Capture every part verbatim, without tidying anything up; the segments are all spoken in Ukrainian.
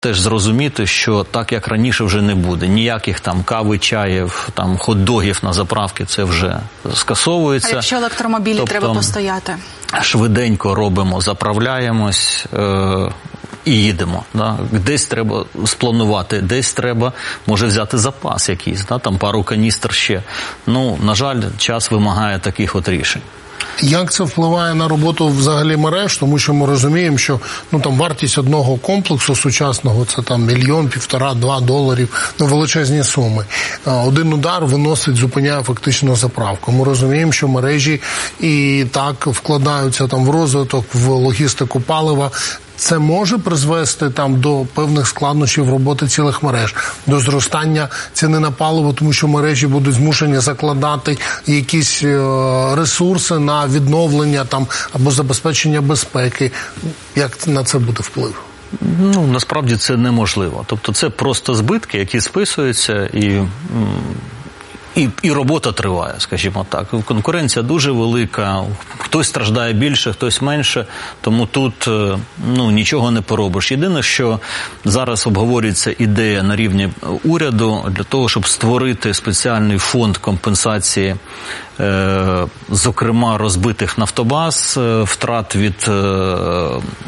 теж зрозуміти, що так, як раніше, вже не буде. Ніяких там кави, чаїв, там хот-догів на заправки, це вже скасовується. А якщо електромобілі тобто, треба постояти? Швиденько робимо, заправляємось е і їдемо. Да? Десь треба спланувати, десь треба, може, взяти запас якийсь, да? Там пару каністр ще. Ну, на жаль, час вимагає таких от рішень. Як це впливає на роботу взагалі мереж? Тому що ми розуміємо, що ну там вартість одного комплексу сучасного це там мільйон, півтора, два доларів, ну величезні суми. Один удар виносить, зупиняє фактично заправку. Ми розуміємо, що мережі і так вкладаються там в розвиток, в логістику палива. Це може призвести там до певних складнощів роботи цілих мереж, до зростання ціни на паливо, тому що мережі будуть змушені закладати якісь ресурси на відновлення там або забезпечення безпеки. Як на це буде вплив? Ну, насправді це неможливо. Тобто це просто збитки, які списуються і... І, і робота триває, скажімо так. Конкуренція дуже велика, хтось страждає більше, хтось менше, тому тут ну, нічого не поробиш. Єдине, що зараз обговорюється ідея на рівні уряду для того, щоб створити спеціальний фонд компенсації, е, зокрема, розбитих нафтобаз, е, втрат від е,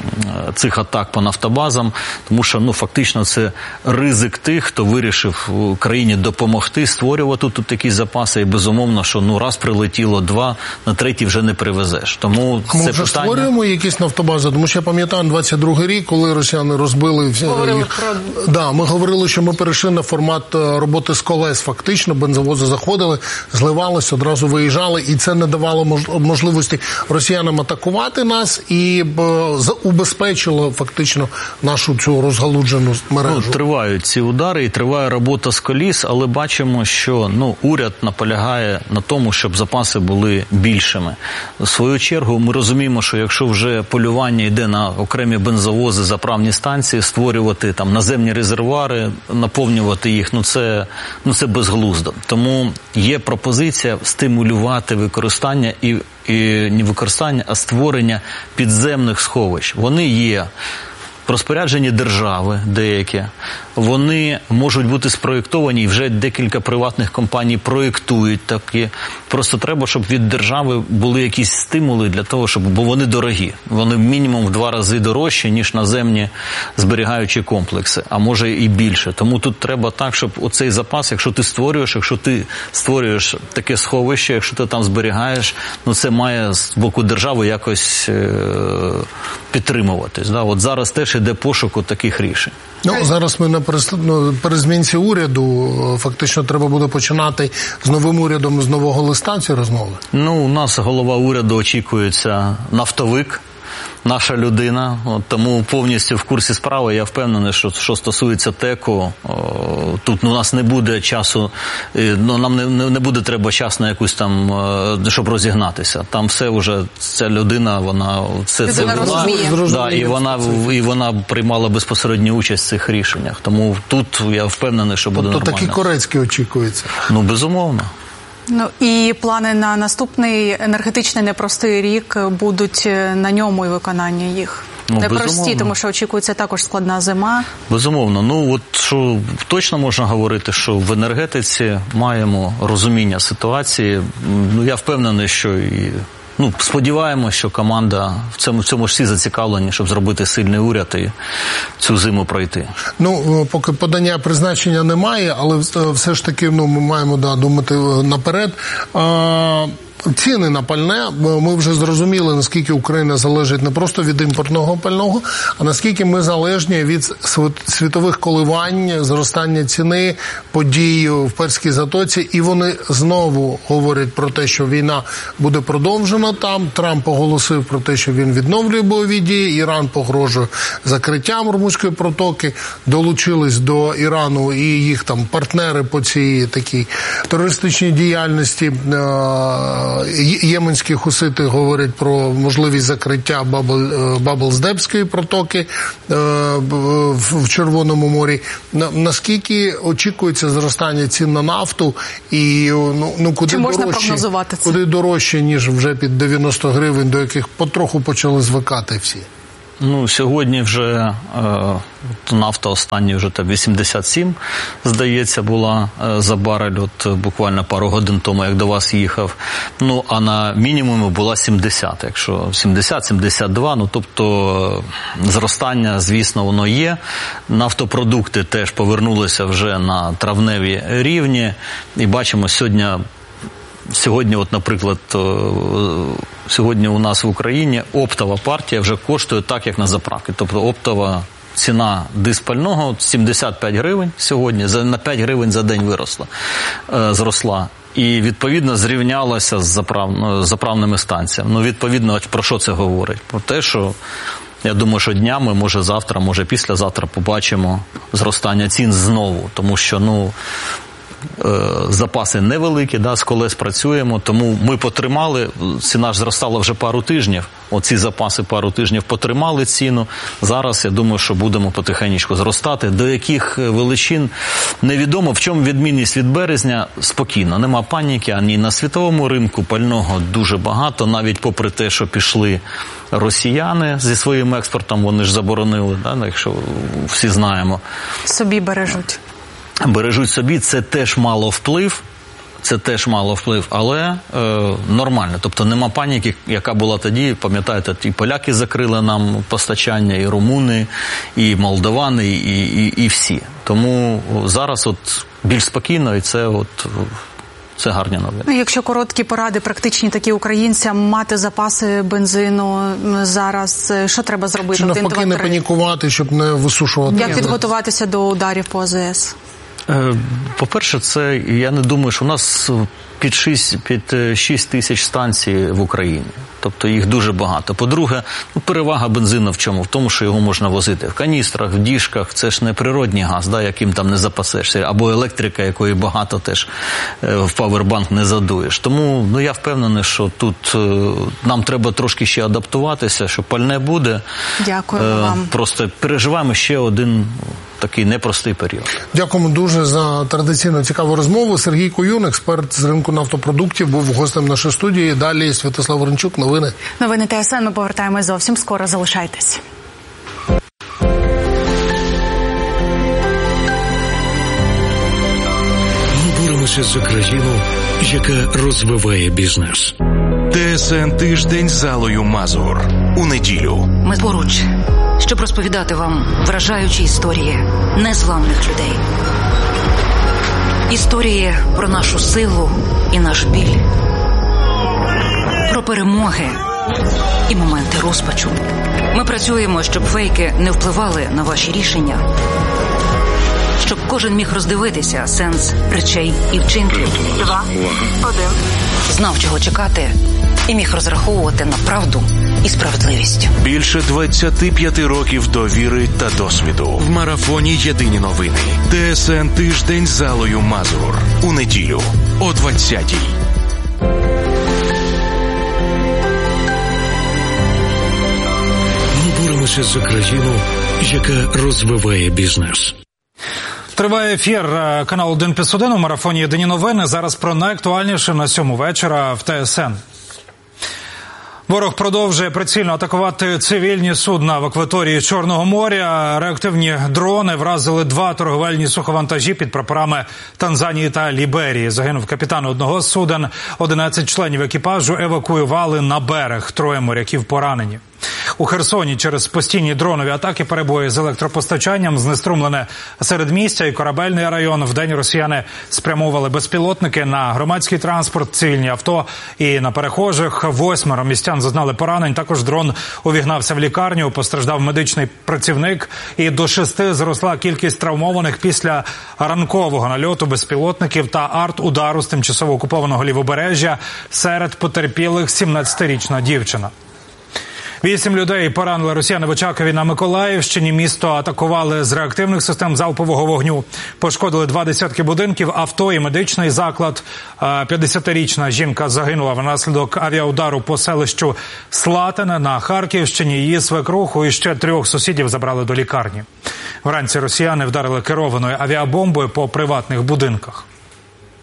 цих атак по нафтобазам, тому що ну, фактично це ризик тих, хто вирішив країні допомогти створювати тут такі запаси, і безумовно, що ну раз прилетіло, два, на третій вже не привезеш. Тому а ми це вже питання... створюємо якісь нафтобази? Тому що я пам'ятаю двадцять другий рік, коли росіяни розбили всі... Говорили про... Да, ми говорили, що ми перейшли на формат роботи з колес фактично, бензовози заходили, зливалися, одразу виїжджали, і це не давало можливості росіянам атакувати нас і убезпечило фактично нашу цю розгалуджену мережу. Ну, тривають ці удари і триває робота з коліс, але бачимо, що ну, уряд наполягає на тому, щоб запаси були більшими. В свою чергу ми розуміємо, що якщо вже полювання йде на окремі бензовози, заправні станції, створювати там наземні резервуари, наповнювати їх, ну це, ну це безглуздо. Тому є пропозиція стимулювати використання і, і не використання, а створення підземних сховищ. Вони є. Розпоряджені держави деякі, вони можуть бути спроєктовані, і вже декілька приватних компаній проєктують такі. Просто треба, щоб від держави були якісь стимули для того, щоб, бо вони дорогі. Вони мінімум в два рази дорожчі, ніж наземні зберігаючі комплекси, а може і більше. Тому тут треба так, щоб оцей запас, якщо ти створюєш, якщо ти створюєш таке сховище, якщо ти там зберігаєш, ну це має з боку держави якось е- підтримуватись. Да? От зараз теж іде пошуку таких рішень. Ну, зараз ми на перезмінці уряду, фактично треба буде починати з новим урядом, з нового листа ці розмови. Ну, у нас голова уряду очікується нафтовик, наша людина, от, тому повністю в курсі справи. Я впевнений, що що стосується ТЕКу, о, тут ну, у нас не буде часу, ну, нам не, не буде треба час на якусь там, щоб розігнатися. Там все вже, ця людина, вона це, це була, да, і вона, і вона приймала безпосередню участь в цих рішеннях. Тому тут я впевнений, що буде тобто нормально. Тобто такі Корецькі очікується? Ну, безумовно. Ну, і плани на наступний енергетичний непростий рік будуть на ньому і виконання їх? Ну, непрості, безумовно. Тому що очікується також складна зима. Безумовно. Ну, от що точно можна говорити, що в енергетиці маємо розуміння ситуації. Ну, я впевнений, що і... Ну, сподіваємося, що команда в цьому, в цьому ж всі зацікавлені, щоб зробити сильний уряд і цю зиму пройти. Ну, поки подання призначення немає, але все ж таки ну, ми маємо да, думати наперед. А... Ціни на пальне, ми вже зрозуміли, наскільки Україна залежить не просто від імпортного пального, а наскільки ми залежні від світових коливань, зростання ціни, подій в Перській затоці, і вони знову говорять про те, що війна буде продовжена там. Трамп оголосив про те, що він відновлює бойові дії, Іран погрожує закриттям Ормузької протоки, долучились до Ірану і їх там партнери по цій такій терористичній діяльності. Єменські хусити говорять про можливість закриття Бабл-Здебської протоки в Червоному морі. Наскільки очікується зростання цін на нафту і ну, ну куди дорожче, куди дорожче, ніж вже під дев'яносто гривень, до яких потроху почали звикати всі? Ну, сьогодні вже е, нафта остання вже та вісімдесят сім, здається, була е, за барель, от буквально пару годин тому, як до вас їхав. Ну, а на мінімумі була сімдесят, якщо сімдесят - сімдесят два, ну, тобто е, зростання, звісно, воно є. Нафтопродукти теж повернулися вже на травневі рівні, і бачимо сьогодні. Сьогодні, от, наприклад, сьогодні у нас в Україні оптова партія вже коштує так, як на заправки. Тобто оптова ціна диспального сімдесят п'ять гривень сьогодні, на п'ять гривень за день виросла, зросла. І, відповідно, зрівнялася з заправ... заправними станціями. Ну, відповідно, про що це говорить? Про те, що, я думаю, що днями, може завтра, може післязавтра побачимо зростання цін знову. Тому що, ну, запаси невеликі, да, з колес працюємо, тому ми потримали, ціна ж зростала вже пару тижнів, оці запаси пару тижнів потримали ціну, зараз я думаю, що будемо потихеньку зростати, до яких величин невідомо, в чому відмінність від березня, спокійно, нема паніки, ані на світовому ринку пального дуже багато, навіть попри те, що пішли росіяни зі своїм експортом, вони ж заборонили, да, якщо всі знаємо. Собі бережуть. Бережуть собі, це теж мало вплив, це теж мало вплив, але е, нормально. Тобто нема паніки, яка була тоді, пам'ятаєте, і поляки закрили нам постачання, і румуни, і молдовани, і, і, і всі. Тому зараз от більш спокійно, і це от... Це гарні новини. Якщо короткі поради, практичні такі українцям, мати запаси бензину зараз, що треба зробити? Чи навпаки не панікувати, щоб не висушувати? Як підготуватися до ударів по А З С? По-перше, це, я не думаю, що у нас під шість, під шість тисяч станцій в Україні. Тобто їх дуже багато. По-друге, ну, перевага бензину в чому? В тому, що його можна возити в каністрах, в діжках. Це ж не природній газ, да, яким там не запасешся. Або електрика, якої багато теж в павербанк не задуєш. Тому ну, я впевнений, що тут е, нам треба трошки ще адаптуватися, що пальне буде. Дякую е, вам. Просто переживаємо ще один такий непростий період. Дякуємо дуже за традиційну цікаву розмову. Сергій Куюн, експерт з ринку нафтопродуктів, був гостем нашої студії. Далі Святослав Ворончук, новини. Новини Т С Н, ми повертаємось зовсім скоро. Залишайтесь. Ми боремося за країну, яка розвиває бізнес. Т С Н тиждень з Аллою Мазур. У неділю. Ми поруч, щоб розповідати вам вражаючі історії незламних людей. Історії про нашу силу і наш біль. Про перемоги і моменти розпачу. Ми працюємо, щоб фейки не впливали на ваші рішення. Щоб кожен міг роздивитися сенс речей і вчинків. Два, один. Знав, чого чекати, і міг розраховувати на правду і справедливість. Більше двадцяти п'яти років довіри та досвіду. В марафоні «Єдині новини». Т С Н тиждень з Аллою Мазур. У неділю о двадцятій. Ми боремося за країну, яка розвиває бізнес. Триває ефір каналу один плюс один у марафоні «Єдині новини». Зараз про найактуальніше на сьому вечора в Т С Н. Ворог продовжує прицільно атакувати цивільні судна в акваторії Чорного моря. Реактивні дрони вразили два торговельні суховантажі під прапорами Танзанії та Ліберії. Загинув капітан одного з суден. одинадцять членів екіпажу евакуювали на берег. Троє моряків поранені. У Херсоні через постійні дронові атаки, перебої з електропостачанням, знеструмлене середмістя і корабельний район. Вдень росіяни спрямовували безпілотники на громадський транспорт, цивільні авто і на перехожих. Восьмеро містян зазнали поранень. Також дрон увігнався в лікарню, постраждав медичний працівник. І до шести зросла кількість травмованих після ранкового нальоту безпілотників та арт-удару з тимчасово окупованого Лівобережжя. Серед потерпілих сімнадцятирічна дівчина. Вісім людей поранили росіяни в Очакові на Миколаївщині. Місто атакували з реактивних систем залпового вогню. Пошкодили два десятки будинків, авто і медичний заклад. п'ятдесятирічна жінка загинула внаслідок авіаудару по селищу Слатине на Харківщині. Її свекруху і ще трьох сусідів забрали до лікарні. Вранці росіяни вдарили керованою авіабомбою по приватних будинках.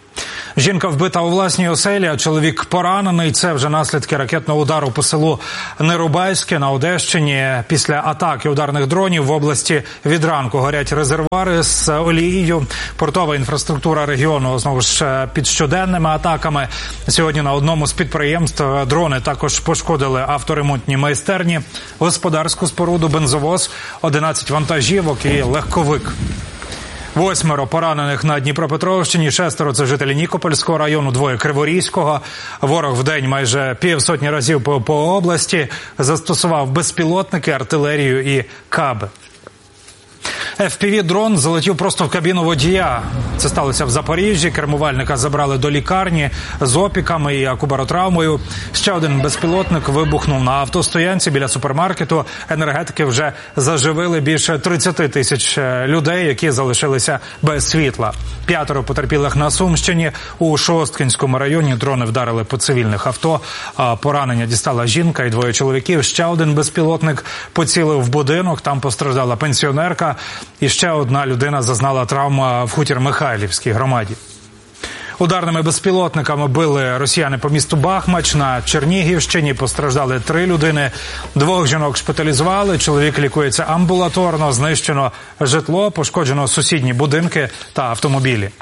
Жінка вбита у власній оселі, а чоловік поранений. Це вже наслідки ракетного удару по селу Нерубайське на Одещині. Після атаки ударних дронів в області від ранку горять резервуари з олією. Портова інфраструктура регіону знову ж під щоденними атаками. Сьогодні на одному з підприємств дрони також пошкодили авторемонтні майстерні, господарську споруду, бензовоз, одинадцять вантажівок і легковик. Восьмеро поранених на Дніпропетровщині, шестеро – це жителі Нікопольського району, двоє – Криворізького. Ворог в день майже півсотні разів по, по області застосував безпілотники, артилерію і каби. еф пі ві-дрон залетів просто в кабіну водія. Це сталося в Запоріжжі. Кермувальника забрали до лікарні з опіками і акубаротравмою. Ще один безпілотник вибухнув на автостоянці біля супермаркету. Енергетики вже заживили більше тридцять тисяч людей, які залишилися без світла. П'ятеро потерпілих на Сумщині. У Шосткинському районі дрони вдарили по цивільних авто. Поранення дістала жінка і двоє чоловіків. Ще один безпілотник поцілив в будинок. Там постраждала пенсіонерка. І ще одна людина зазнала травм в Хутір-Михайлівській громаді. Ударними безпілотниками били росіяни по місту Бахмач. На Чернігівщині постраждали три людини. Двох жінок шпиталізували. Чоловік лікується амбулаторно. Знищено житло, пошкоджено сусідні будинки та автомобілі.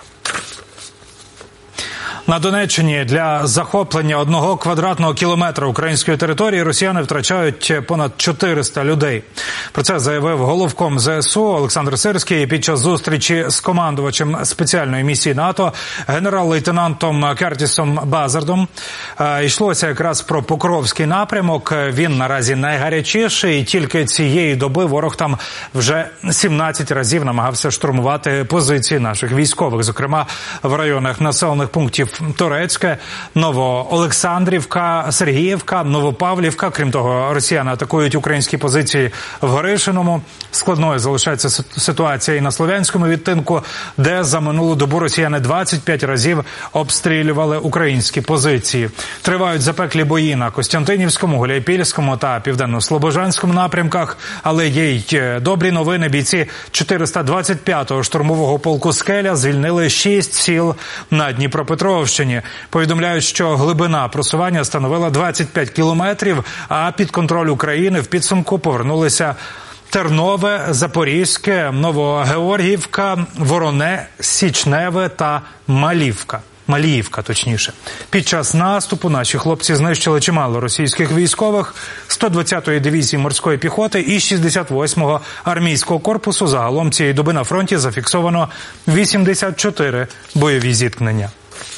На Донеччині для захоплення одного квадратного кілометра української території росіяни втрачають понад чотириста людей. Про це заявив головком зе ес у Олександр Сирський під час зустрічі з командувачем спеціальної місії НАТО генерал-лейтенантом Кертісом Базардом. Йшлося якраз про Покровський напрямок. Він наразі найгарячіший. І тільки цієї доби ворог там вже сімнадцять разів намагався штурмувати позиції наших військових, зокрема в районах населених пунктів Торецьке, Новоолександрівка, Сергіївка, Новопавлівка. Крім того, росіяни атакують українські позиції в Горишиному. Складною залишається ситуація і на Слов'янському відтинку, де за минулу добу росіяни двадцять п'ять разів обстрілювали українські позиції. Тривають запеклі бої на Костянтинівському, Гуляйпільському та Південно-Слобожанському напрямках. Але є й добрі новини. Бійці чотириста двадцять п'ятого штурмового полку «Скеля» звільнили шість сіл на Дніпропетровщині. Повідомляють, що глибина просування становила двадцять п'ять кілометрів, а під контроль України в підсумку повернулися Тернове, Запорізьке, Новогеоргіївка, Вороне, Січневе та Малівка. Маліївка, точніше. Під час наступу наші хлопці знищили чимало російських військових, сто двадцятої дивізії морської піхоти і шістдесят восьмого армійського корпусу. Загалом цієї доби на фронті зафіксовано вісімдесят чотири бойові зіткнення.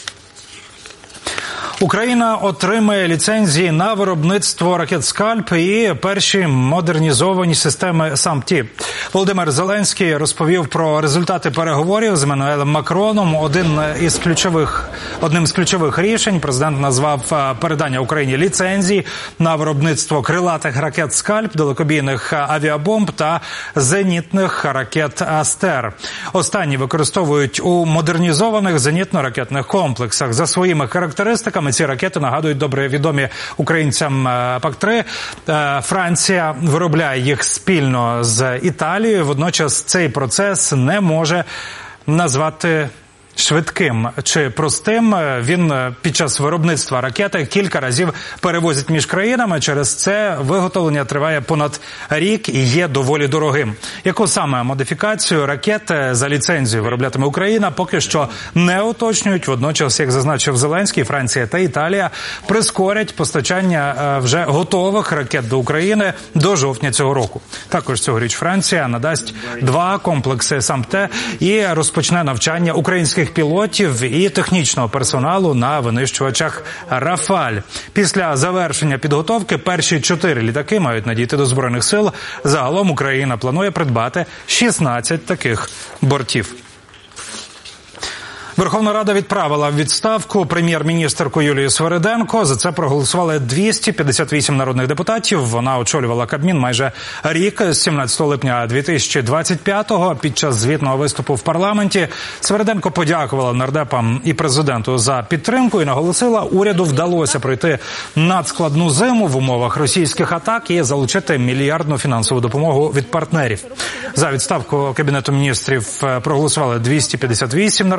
Україна отримає ліцензії на виробництво ракет «Скальп» і перші модернізовані системи «Самті». Володимир Зеленський розповів про результати переговорів з Еммануелем Макроном. Один із ключових, одним з ключових рішень президент назвав передання Україні ліцензій на виробництво крилатих ракет «Скальп», далекобійних авіабомб та зенітних ракет «Астер». Останні використовують у модернізованих зенітно-ракетних комплексах. За своїми характеристиками ці ракети нагадують добре відомі українцям пак три. Франція виробляє їх спільно з Італією. Водночас цей процес не може назвати швидким чи простим. Він під час виробництва ракети кілька разів перевозять між країнами. Через це виготовлення триває понад рік і є доволі дорогим. Яку саме модифікацію ракет за ліцензією вироблятиме Україна, поки що не уточнюють. Водночас, як зазначив Зеленський, Франція та Італія прискорять постачання вже готових ракет до України до жовтня цього року. Також цьогоріч Франція надасть два комплекси «Самте» і розпочне навчання українських пілотів і технічного персоналу на винищувачах «Рафаль». Після завершення підготовки перші чотири літаки мають надійти до Збройних сил. Загалом Україна планує придбати шістнадцять таких бортів. Верховна Рада відправила в відставку прем'єр-міністерку Юлію Свериденко. За це проголосували двісті п'ятдесят вісім народних депутатів. Вона очолювала Кабмін майже рік, з сімнадцятого липня дві тисячі двадцять п'ятого. Під час звітного виступу в парламенті Свериденко подякувала нардепам і президенту за підтримку і наголосила, уряду вдалося пройти надскладну зиму в умовах російських атак і залучити мільярдну фінансову допомогу від партнерів. За відставку Кабінету міністрів проголосували двісті п'ятдесят вісім народних депутатів.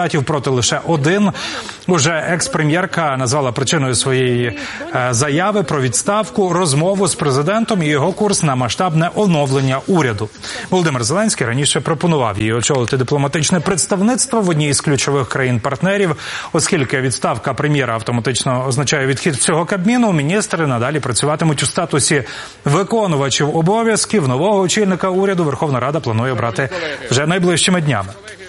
кандидатів проти лише один. Уже екс-прем'єрка назвала причиною своєї е, заяви про відставку розмову з президентом і його курс на масштабне оновлення уряду. Володимир Зеленський раніше пропонував їй очолити дипломатичне представництво в одній із ключових країн-партнерів. Оскільки відставка прем'єра автоматично означає відхід всього Кабміну, міністри надалі працюватимуть у статусі виконувачів обов'язків. Нового очільника уряду Верховна Рада планує обрати вже найближчими днями.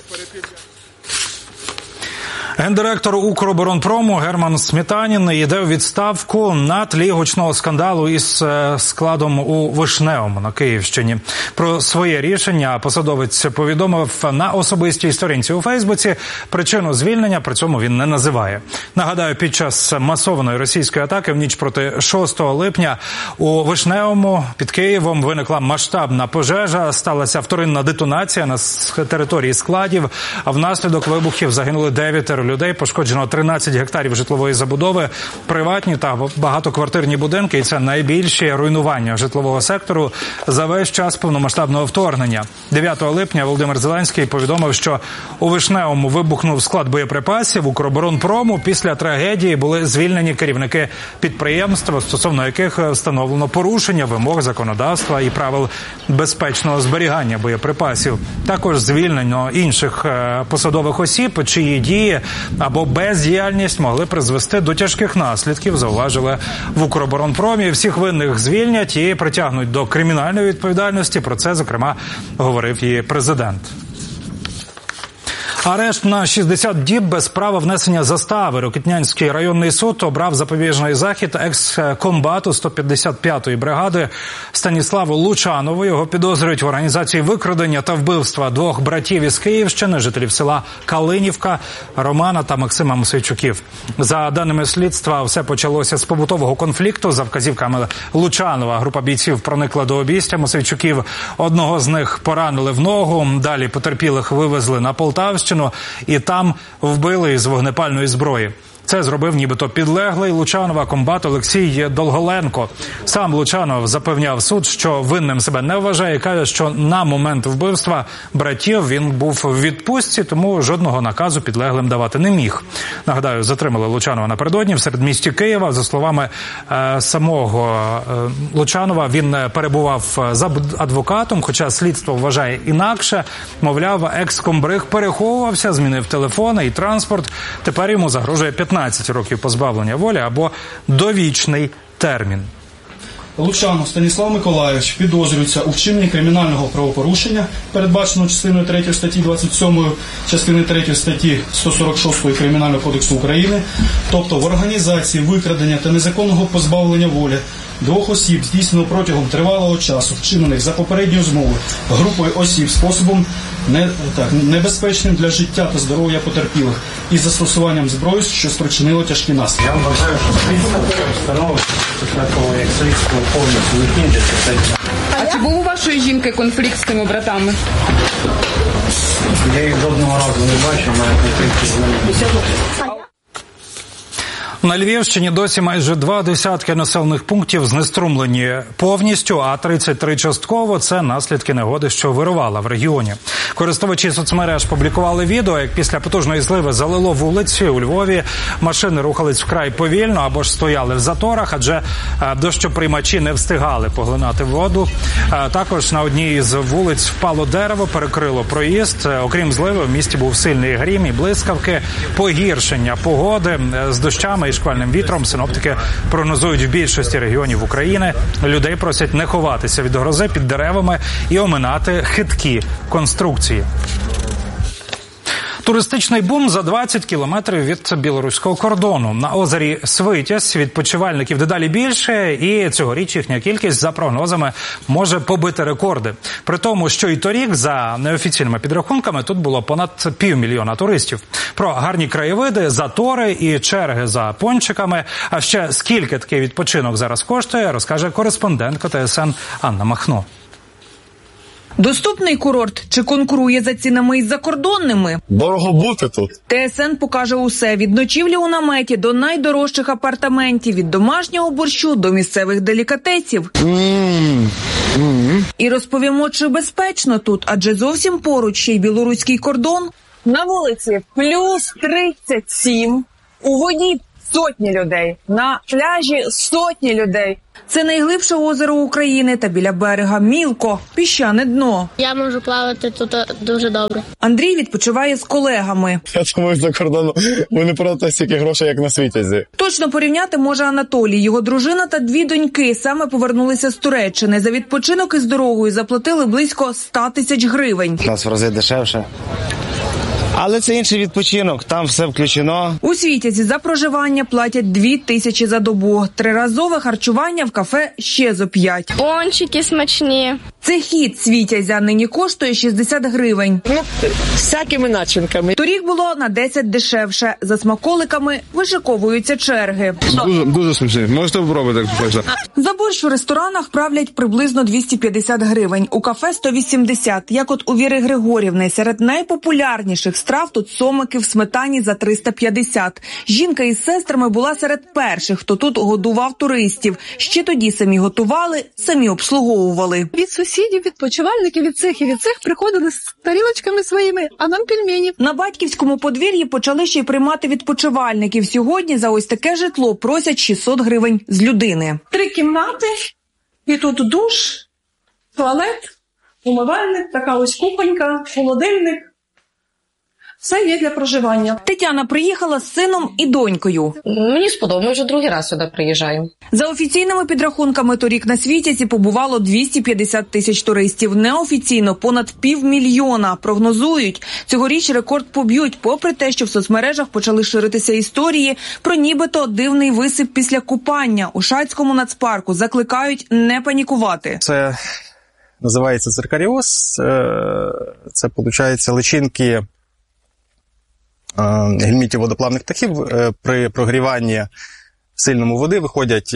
Гендиректор Укроборонпрому Герман Сметанін йде у відставку на тлі гучного скандалу із складом у Вишневому на Київщині. Про своє рішення посадовець повідомив на особистій сторінці у Фейсбуці. Причину звільнення при цьому він не називає. Нагадаю, під час масованої російської атаки в ніч проти шостого липня у Вишневому під Києвом виникла масштабна пожежа, сталася вторинна детонація на території складів, а внаслідок вибухів загинули дев'ятеро людей, пошкоджено тринадцять гектарів житлової забудови, приватні та багатоквартирні будинки, і це найбільші руйнування житлового сектору за весь час повномасштабного вторгнення. дев'ятого липня Володимир Зеленський повідомив, що у Вишневому вибухнув склад боєприпасів. Укроборонпрому після трагедії були звільнені керівники підприємства, стосовно яких встановлено порушення вимог законодавства і правил безпечного зберігання боєприпасів. Також звільнено інших посадових осіб, чиї дії або бездіяльність могли призвести до тяжких наслідків, зауважили в Укроборонпромі. Всіх винних звільнять і притягнуть до кримінальної відповідальності. Про це, зокрема, говорив і президент. Арешт на шістдесят діб без права внесення застави. Рокитнянський районний суд обрав запобіжний захід екс-комбату сто п'ятдесят п'ятої бригади Станіславу Лучанову. Його підозрюють в організації викрадення та вбивства двох братів із Київщини, жителів села Калинівка, Романа та Максима Мосейчуків. За даними слідства, все почалося з побутового конфлікту. За вказівками Лучанова група бійців проникла до обійстя Мосейчуків. Одного з них поранили в ногу, далі потерпілих вивезли на Полтавщину і там вбили із вогнепальної зброї. Це зробив нібито підлеглий Лучанова комбат Олексій Долголенко. Сам Лучанов запевняв суд, що винним себе не вважає, каже, що на момент вбивства братів він був в відпустці, тому жодного наказу підлеглим давати не міг. Нагадаю, затримали Лучанова напередодні в середмісті Києва. За словами е, самого е, Лучанова, він перебував за адвокатом, хоча слідство вважає інакше. Мовляв, екс-комбриг переховувався, змінив телефони і транспорт. Тепер йому загрожує п'ятнадцять років позбавлення волі або довічний термін. Лучанов Станіслав Миколайович підозрюється у вчиненні кримінального правопорушення, передбаченого частиною третьої статті двадцять сьомої, частини третьої статті сто сорок шостої Кримінального кодексу України, тобто в організації викрадення та незаконного позбавлення волі двох осіб, здійснено протягом тривалого часу, вчинених за попередньою змовою групою осіб способом не, так, небезпечним для життя та здоров'я потерпілих із застосуванням зброї, що спричинило тяжкі наслідки. Я вважаю, що слідство встановить, після того, як слідство повністю закінчиться. А чи був у вашої жінки конфлікт з тими братами? Я їх жодного разу не бачив, навіть конфлікти з ними. На Львівщині досі майже два десятки населених пунктів знеструмлені повністю, а тридцять три частково – це наслідки негоди, що вирувала в регіоні. Користувачі соцмереж публікували відео, як після потужної зливи залило вулиці у Львові. Машини рухались вкрай повільно або ж стояли в заторах, адже дощоприймачі не встигали поглинати воду. Також на одній із вулиць впало дерево, перекрило проїзд. Окрім зливи, в місті був сильний грім і блискавки. Погіршення погоди з дощами і шквальним вітром синоптики прогнозують в більшості регіонів України. Людей просять не ховатися від грози під деревами і оминати хиткі конструкції. Туристичний бум за двадцять кілометрів від білоруського кордону. На озері Свитязь відпочивальників дедалі більше, і цьогоріч їхня кількість, за прогнозами, може побити рекорди. При тому, що і торік, за неофіційними підрахунками, тут було понад півмільйона туристів. Про гарні краєвиди, затори і черги за пончиками. А ще скільки такий відпочинок зараз коштує, розкаже кореспондентка Т С Н Анна Махно. Доступний курорт чи конкурує за цінами із закордонними? Дорого бути тут. Т С Н покаже усе – від ночівлі у наметі до найдорожчих апартаментів, від домашнього борщу до місцевих делікатесів. Mm. Mm. І розповімо, чи безпечно тут, адже зовсім поруч ще й білоруський кордон. На вулиці плюс тридцять сім, у воді сотні людей, на пляжі сотні людей. Це найглибше озеро України та біля берега мілко, піщане дно. Я можу плавати тут дуже добре. Андрій відпочиває з колегами. Я думаю, за кордону ви не продаєте стільки грошей, як на Світязі. Точно порівняти може Анатолій. Його дружина та дві доньки саме повернулися з Туреччини. За відпочинок із дорогою заплатили близько ста тисяч гривень. У нас в рази дешевше. Але це інший відпочинок, там все включено. У Світязі за проживання платять дві тисячі за добу. Триразове харчування в кафе ще зо п'ять. Пончики смачні. Це хід Світязя, нині коштує шістдесят гривень. Ну, всякими начинками. Торік було на десять дешевше. За смаколиками вишиковуються черги. Дуже, дуже смачні. Можете спробувати, як хочете. За борщ у ресторанах правлять приблизно двісті п'ятдесят гривень. У кафе сто вісімдесят. Як от у Віри Григорівни, серед найпопулярніших страв тут сомики в сметані за триста п'ятдесят. Жінка із сестрами була серед перших, хто тут годував туристів. Ще тоді самі готували, самі обслуговували. Від сусідів, відпочивальників, від цих і від цих приходили з тарілочками своїми, а нам пельмені. На батьківському подвір'ї почали ще й приймати відпочивальників. Сьогодні за ось таке житло просять шістсот гривень з людини. Три кімнати, і тут душ, туалет, умивальник, така ось кухонька, холодильник. Все є для проживання. Тетяна приїхала з сином і донькою. Мені сподобалося, вже другий раз сюди приїжджаю. За офіційними підрахунками, торік на Світязі побувало двісті п'ятдесят тисяч туристів. Неофіційно понад півмільйона. Прогнозують, цьогоріч рекорд поб'ють, попри те, що в соцмережах почали ширитися історії про нібито дивний висип після купання. У Шацькому нацпарку закликають не панікувати. Це називається циркаріоз. Це, виходить, личинки гельмінтів водоплавних птахів при прогріванні сильному води виходять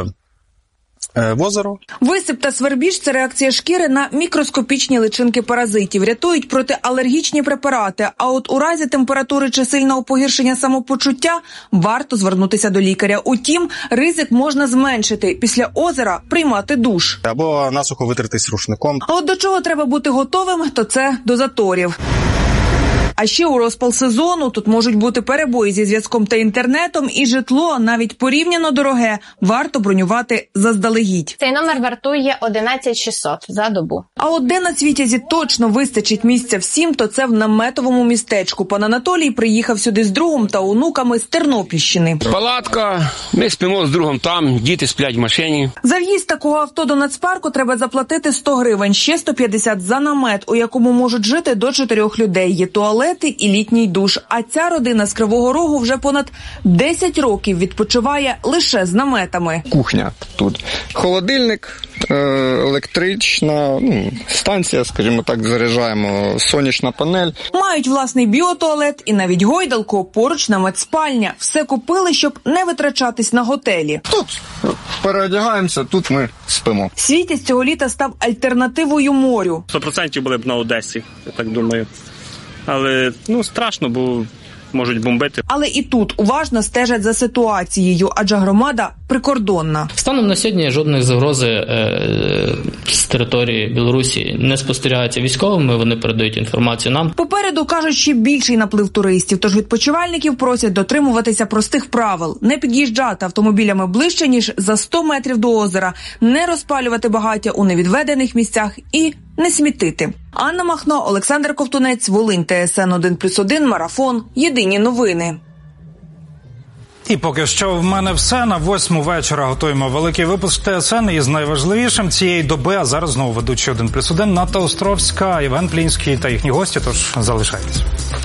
в озеро. Висип та свербіж – це реакція шкіри на мікроскопічні личинки паразитів. Рятують протиалергічні препарати. А от у разі температури чи сильного погіршення самопочуття варто звернутися до лікаря. Утім, ризик можна зменшити. Після озера приймати душ. Або насухо витертись рушником. А от до чого треба бути готовим, то це до заторів. А ще у розпал сезону тут можуть бути перебої зі зв'язком та інтернетом, і житло, навіть порівняно дороге, варто бронювати заздалегідь. Цей номер вартує одинадцять шістсот за добу. А от де на Світязі точно вистачить місця всім, то це в наметовому містечку. Пан Анатолій приїхав сюди з другом та онуками з Тернопільщини. Палатка, ми спимо з другом там, діти сплять в машині. За в'їзд такого авто до нацпарку треба заплатити сто гривень, ще сто п'ятдесят за намет, у якому можуть жити до чотирьох людей. Є туалет і літній душ. А ця родина з Кривого Рогу вже понад десять років відпочиває лише з наметами. Кухня тут. Холодильник, електрична ну, станція, скажімо так, заряджаємо, сонячна панель. Мають власний біотуалет і навіть гойдалку, поруч намет-спальня. Все купили, щоб не витрачатись на готелі. Тут переодягаємося, тут ми спимо. Світязь цього літа став альтернативою морю. сто відсотків були б на Одесі, я так думаю. Але, ну, страшно, бо можуть бомбити. Але і тут уважно стежать за ситуацією, адже громада прикордонна. Станом на сьогодні жодної загрози е, з території Білорусі не спостерігається військовими, вони передають інформацію нам. Попереду, кажуть, ще більший наплив туристів, тож відпочивальників просять дотримуватися простих правил. Не під'їжджати автомобілями ближче, ніж за сто метрів до озера, не розпалювати багаття у невідведених місцях і не смітити. Анна Махно, Олександр Ковтунець, Волинь, Т С Н один плюс один, Марафон, Єдині новини. І поки що в мене все. На восьму вечора готуємо великий випуск Т С Н із найважливішим цієї доби. А зараз знову ведучий один плюс один, Ната Островська, Євген Плінський та їхні гості, тож залишайтесь.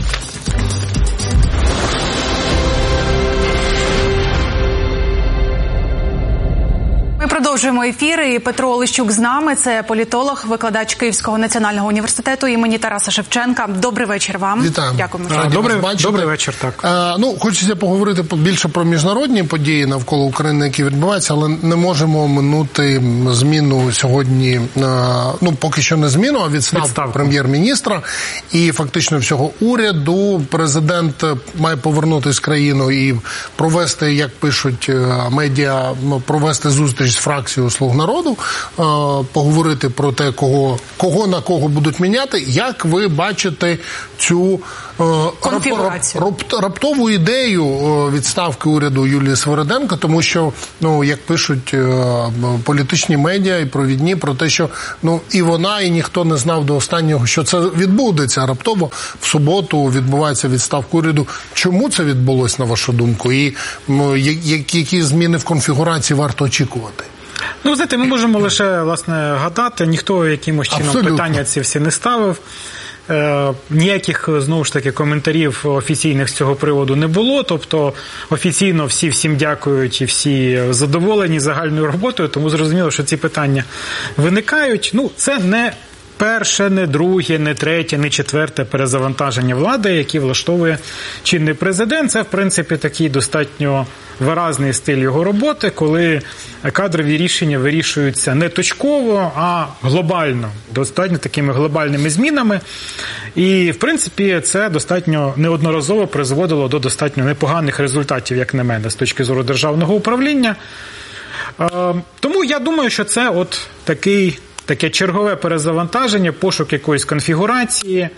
Ми продовжуємо ефір, і Петро Олещук з нами. Це політолог, викладач Київського національного університету імені Тараса Шевченка. Добрий вечір вам. Вітаю. Дякуємо. Добрий, добрий вечір. Так. А, ну, хочеться поговорити більше про міжнародні події навколо України, які відбуваються, але не можемо оминути зміну сьогодні, а, ну, поки що не зміну, а відставку прем'єр-міністра і фактично всього уряду. Президент має повернутися в країну і провести, як пишуть медіа, провести зустріч з фракцією фракцію «Слуг народу», поговорити про те, кого, кого на кого будуть міняти. Як ви бачите цю конфігурацію? Рап, раптову ідею відставки уряду Юлії Свериденко, тому що, ну, як пишуть політичні медіа і провідні, про те, що ну, і вона, і ніхто не знав до останнього, що це відбудеться. Раптово в суботу відбувається відставка уряду. Чому це відбулося, на вашу думку? І ну, які зміни в конфігурації варто очікувати? Ну, знаєте, ми можемо лише, власне, гадати. Ніхто якимось чином Абсолютно. питання ці всі не ставив. Е, ніяких, знову ж таки, коментарів офіційних з цього приводу не було. Тобто, офіційно всі всім дякують і всі задоволені загальною роботою, тому зрозуміло, що ці питання виникають. Ну, це не перше, не друге, не третє, не четверте перезавантаження влади, які влаштовує чинний президент. Це, в принципі, такий достатньо виразний стиль його роботи, коли кадрові рішення вирішуються не точково, а глобально, достатньо такими глобальними змінами. І, в принципі, це достатньо неодноразово призводило до достатньо непоганих результатів, як на мене, з точки зору державного управління. Тому я думаю, що це от такий таке чергове перезавантаження, пошук якоїсь конфігурації.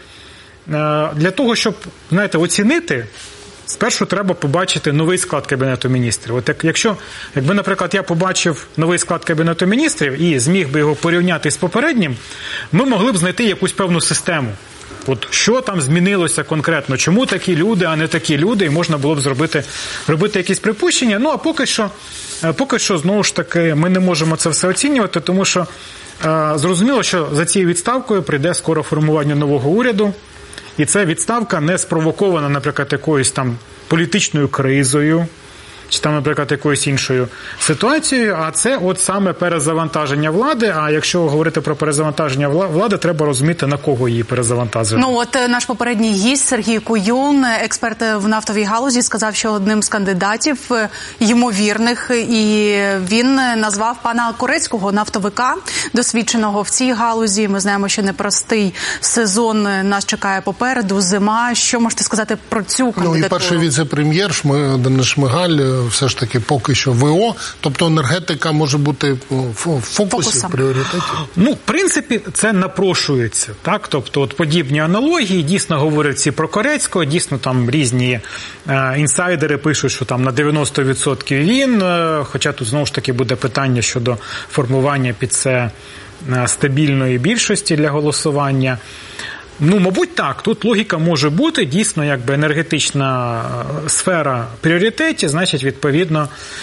Для того, щоб, знаєте, оцінити, спершу треба побачити новий склад Кабінету міністрів. От як, якщо, якби, наприклад, я побачив новий склад Кабінету міністрів і зміг би його порівняти з попереднім, ми могли б знайти якусь певну систему. От що там змінилося конкретно, чому такі люди, а не такі люди, і можна було б зробити робити якісь припущення. Ну, а поки що, поки що, знову ж таки, ми не можемо це все оцінювати, тому що зрозуміло, що за цією відставкою прийде скоро формування нового уряду, і ця відставка не спровокована, наприклад, якоюсь там політичною кризою, чи там, наприклад, якоюсь іншою ситуацією, а це от саме перезавантаження влади, а якщо говорити про перезавантаження влади, треба розуміти, на кого її перезавантажити. Ну от наш попередній гість Сергій Куюн, експерт в нафтовій галузі, сказав, що одним з кандидатів ймовірних, і він назвав пана Корецького, нафтовика, досвідченого в цій галузі. Ми знаємо, що непростий сезон нас чекає попереду, зима. Що можете сказати про цю кандидатуру? Ну і перший віце-прем'єр Денис Шмигаль все ж таки поки що ВО, тобто енергетика може бути в фокусі, в пріоритеті? Ну, в принципі, це напрошується, так? Тобто, от подібні аналогії, дійсно говорять всі про Корецького, дійсно там різні е, інсайдери пишуть, що там на дев'яносто відсотків він, е, хоча тут знову ж таки буде питання щодо формування під це е, стабільної більшості для голосування. Ну, мабуть, так. Тут логіка може бути. Дійсно, якби енергетична сфера в пріоритеті, значить, відповідно,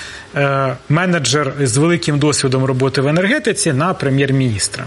менеджер з великим досвідом роботи в енергетиці на прем'єр-міністра.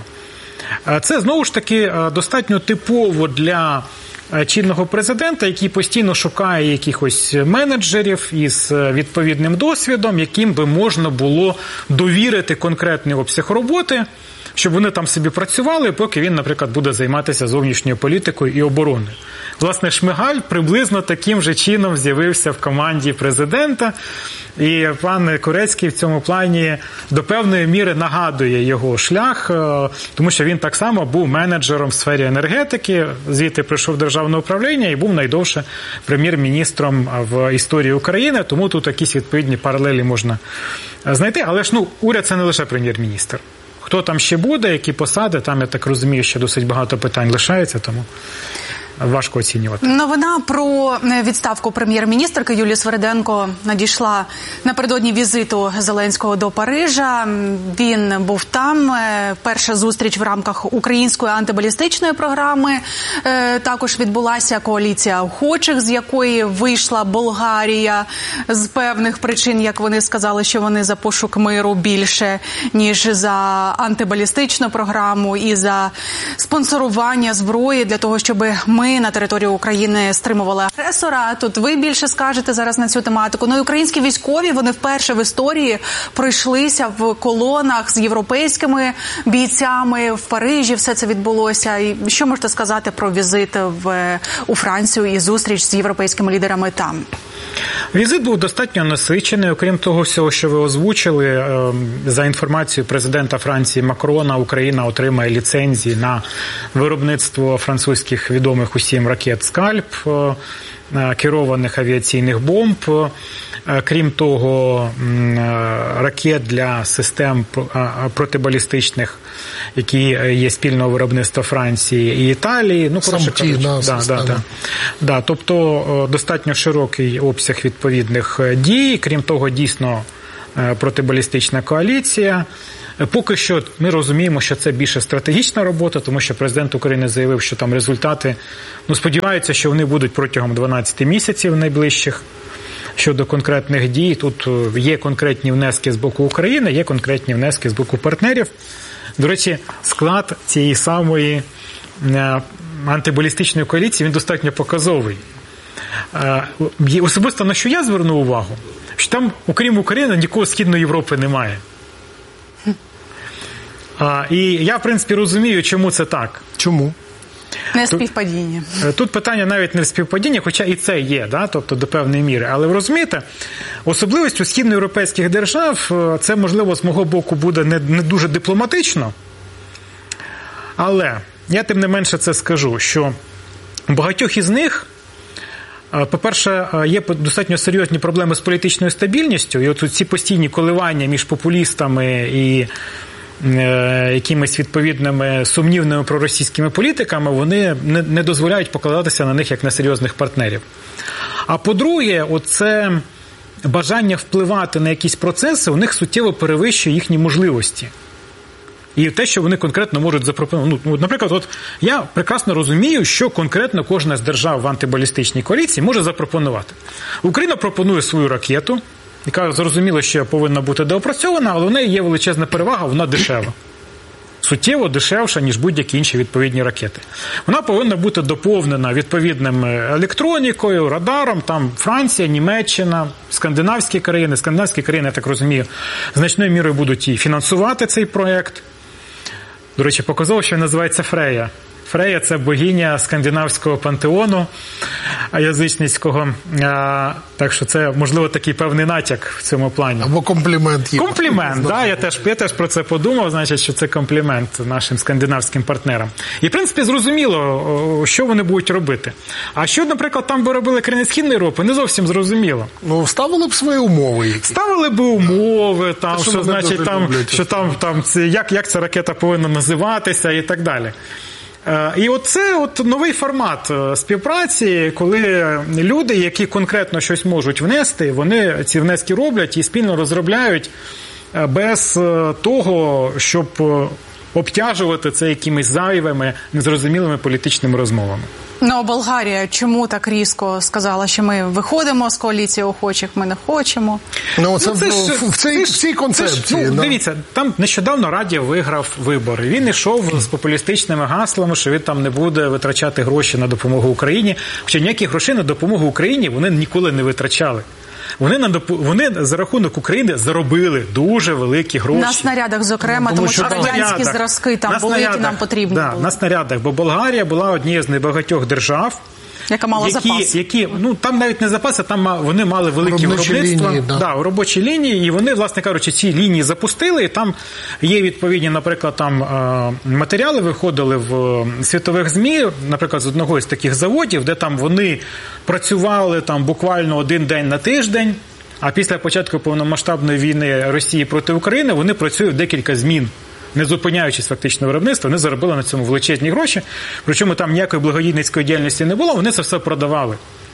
Це, знову ж таки, достатньо типово для чинного президента, який постійно шукає якихось менеджерів із відповідним досвідом, яким би можна було довірити конкретний обсяг роботи, щоб вони там собі працювали, поки він, наприклад, буде займатися зовнішньою політикою і обороною. Власне, Шмигаль приблизно таким же чином з'явився в команді президента, і пан Корецький в цьому плані до певної міри нагадує його шлях, тому що він так само був менеджером в сфері енергетики, звідти прийшов державне управління і був найдовше прем'єр-міністром в історії України, тому тут якісь відповідні паралелі можна знайти. Але ж, ну, уряд – це не лише прем'єр-міністр. Хто там ще буде, які посади, там, я так розумію, що досить багато питань лишається, тому важко оцінювати. Новина про відставку прем'єр-міністрки Юлії Свериденко надійшла напередодні візиту Зеленського до Парижа. Він був там. Перша зустріч в рамках української антибалістичної програми. Також відбулася коаліція охочих, з якої вийшла Болгарія з певних причин, як вони сказали, що вони за пошук миру більше, ніж за антибалістичну програму і за спонсорування зброї для того, щоб ми на території України стримували агресора. Тут ви більше скажете зараз на цю тематику. Ну і українські військові, вони вперше в історії пройшлися в колонах з європейськими бійцями в Парижі. Все це відбулося. І що можете сказати про візит в, у Францію і зустріч з європейськими лідерами там? Візит був достатньо насичений. Окрім того всього, що ви озвучили, за інформацією президента Франції Макрона, Україна отримає ліцензії на виробництво французьких відомих усім ракет «Скальп», керованих авіаційних бомб. Крім того, ракет для систем протибалістичних, які є спільного виробництва Франції і Італії. Ну, коротше кажучи, да, да, да. Да, тобто достатньо широкий обсяг відповідних дій. Крім того, дійсно протибалістична коаліція. Поки що ми розуміємо, що це більше стратегічна робота, тому що президент України заявив, що там результати, ну, сподіваються, що вони будуть протягом дванадцяти місяців найближчих. Щодо конкретних дій, тут є конкретні внески з боку України, є конкретні внески з боку партнерів. До речі, склад цієї самої антибалістичної коаліції, він достатньо показовий. Особисто на що я звернув увагу, що там, окрім України, нікого з Східної Європи немає. І я, в принципі, розумію, чому це так. Чому? Не співпадіння. Тут, тут питання навіть не в співпадінні, хоча і це є, да? Тобто до певної міри. Але ви розумієте, особливістю східноєвропейських держав, це, можливо, з мого боку буде не, не дуже дипломатично, але я тим не менше це скажу, що у багатьох із них, по-перше, є достатньо серйозні проблеми з політичною стабільністю, і от ці постійні коливання між популістами і якимись відповідними сумнівними проросійськими політиками, вони не, не дозволяють покладатися на них як на серйозних партнерів. А по-друге, оце бажання впливати на якісь процеси у них суттєво перевищує їхні можливості. І те, що вони конкретно можуть запропонувати. Ну, наприклад, от я прекрасно розумію, що конкретно кожна з держав в антибалістичній коаліції може запропонувати. Україна пропонує свою ракету, яка зрозуміло, що повинна бути доопрацьована, але в неї є величезна перевага, вона дешева. Суттєво дешевша, ніж будь-які інші відповідні ракети. Вона повинна бути доповнена відповідним електронікою, радаром, там Франція, Німеччина, скандинавські країни. Скандинавські країни, я так розумію, значною мірою будуть і фінансувати цей проєкт. До речі, показово, що він називається Фрея. Фрея – це богиня скандинавського пантеону язичницького. Так що це, можливо, такий певний натяк в цьому плані. Або комплімент. Є. Комплімент, так. Я теж, я теж про це подумав, значить, що це комплімент нашим скандинавським партнерам. І, в принципі, зрозуміло, що вони будуть робити. А що, наприклад, там би робили країни Східної Європи, не зовсім зрозуміло. Ну, ставили б свої умови. Які. Ставили б умови, там, Та, що, що, значить, там, люблять, що там, там це, як, як ця ракета повинна називатися і так далі. І оце от новий формат співпраці, коли люди, які конкретно щось можуть внести, вони ці внески роблять і спільно розробляють без того, щоб обтяжувати це якимись зайвими, незрозумілими політичними розмовами. Ну, Болгарія чому так різко сказала, що ми виходимо з коаліції охочих, ми не хочемо? Ну, це, ну, це в, ж, в, цій, ж, в цій концепції. Ж, ну, да? Дивіться, там нещодавно Радєв виграв вибори. Він йшов з популістичними гаслами, що він там не буде витрачати гроші на допомогу Україні. Хоча ніякі гроші на допомогу Україні вони ніколи не витрачали. Вони, на доп... вони за рахунок України заробили дуже великі гроші. На снарядах, зокрема, тому, тому що радянські зразки там були, які нам потрібні да, були. На снарядах, бо Болгарія була однією з небагатьох держав, яка мала які, запас. Які, ну, там навіть не запаси, там вони мали великі робочі виробництва. Лінії, да. Да, робочі лінії, і вони, власне кажучи, ці лінії запустили, і там є відповідні, наприклад, там матеріали виходили в світових ЗМІ, наприклад, з одного із таких заводів, де там вони працювали там буквально один день на тиждень, а після початку повномасштабної війни Росії проти України вони працюють декілька змін. Не зупиняючись фактично виробництво, вони заробили на цьому величезні гроші, причому там ніякої благодійницької діяльності не було, вони це все продавали.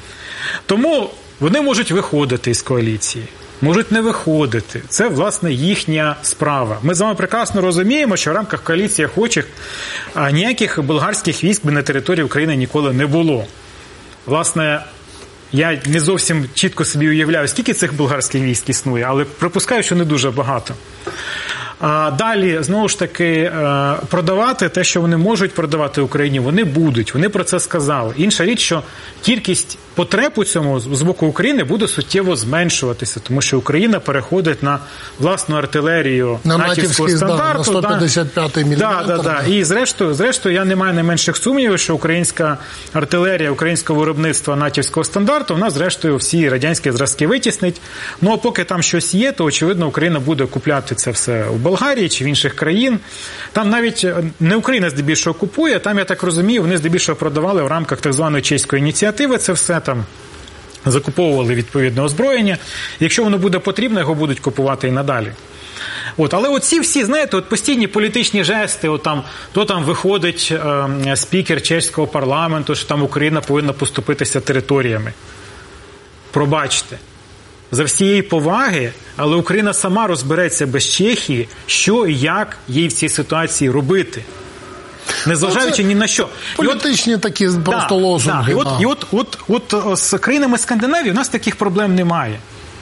Тому вони можуть виходити із коаліції, можуть не виходити. Це, власне, їхня справа. Ми з вами прекрасно розуміємо, що в рамках коаліції охочих ніяких болгарських військ на території України ніколи не було. Власне, я не зовсім чітко собі уявляю, скільки цих болгарських військ існує, але припускаю, що не дуже багато. А далі, знову ж таки, продавати те, що вони можуть продавати Україні, вони будуть. Вони про це сказали. Інша річ, що кількість потреб у цьому з боку України буде суттєво зменшуватися, тому що Україна переходить на власну артилерію на натівського стандарту. На сто п'ятдесят п'ятий міліметр. Да, да, да. І зрештою, зрештою, я не маю найменших сумнівів, що українська артилерія, українського виробництва натівського стандарту, вона, зрештою, всі радянські зразки витіснить. Ну, а поки там щось є, то, очевидно, Україна буде купляти це все у Болгарії чи в інших країн. Там навіть не Україна здебільшого купує, там, я так розумію, вони здебільшого продавали в рамках так званої чеської ініціативи це все, там закуповували відповідне озброєння. Якщо воно буде потрібно, його будуть купувати і надалі. От, але оці всі, знаєте, от постійні політичні жести, от там, то там виходить е, спікер чеського парламенту, що там Україна повинна поступитися територіями. Пробачте. За всієї поваги, але Україна сама розбереться без Чехії, що і як їй в цій ситуації робити. Незважаючи ні на що. Політичні от, такі просто да, лозунги. Да. І, от, і от, от, от з країнами Скандинавії у нас таких проблем немає.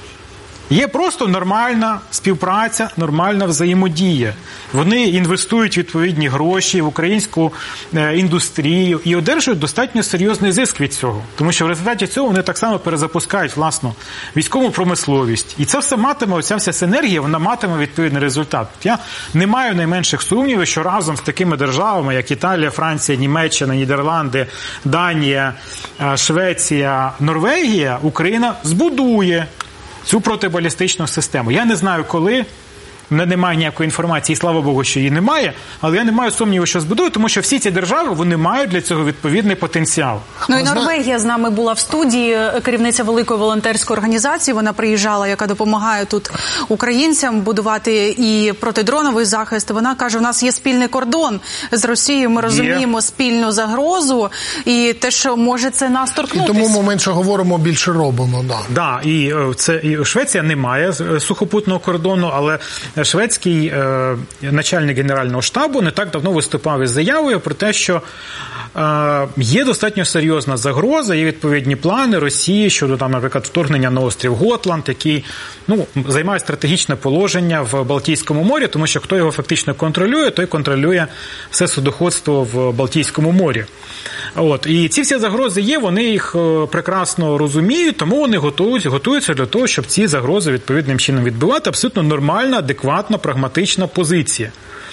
Є просто нормальна співпраця, нормальна взаємодія. Вони інвестують відповідні гроші в українську е, індустрію і одержують достатньо серйозний зиск від цього. Тому що в результаті цього вони так само перезапускають власну військову промисловість. І це все матиме, оця вся синергія, вона матиме відповідний результат. Я не маю найменших сумнівів, що разом з такими державами, як Італія, Франція, Німеччина, Нідерланди, Данія, Швеція, Норвегія, Україна збудує цю протибалістичну систему. Я не знаю, коли, в мене немає ніякої інформації, і слава Богу, що її немає, але я не маю сумніву, що збудую, тому що всі ці держави, вони мають для цього відповідний потенціал. Ну і Норвегія з нами була в студії, керівниця великої волонтерської організації, вона приїжджала, яка допомагає тут українцям будувати і протидроновий захист. Вона каже, у нас є спільний кордон з Росією, ми розуміємо є. спільну загрозу і те, що може це нас торкнутися. І тому ми менше говоримо, більше робимо. Да, да і, це, і Швеція не має сухопутного кордону, але шведський е, начальник Генерального штабу не так давно виступав із заявою про те, що е, є достатньо серйозна загроза, є відповідні плани Росії щодо, там, наприклад, вторгнення на острів Готланд, який ну, займає стратегічне положення в Балтійському морі, тому що хто його фактично контролює, той контролює все судоходство в Балтійському морі. От. І ці всі загрози є, вони їх прекрасно розуміють, тому вони готуються, готуються для того, щоб ці загрози відповідним чином відбивати. Абсолютно нормальна, адекватна, прагматична позиція.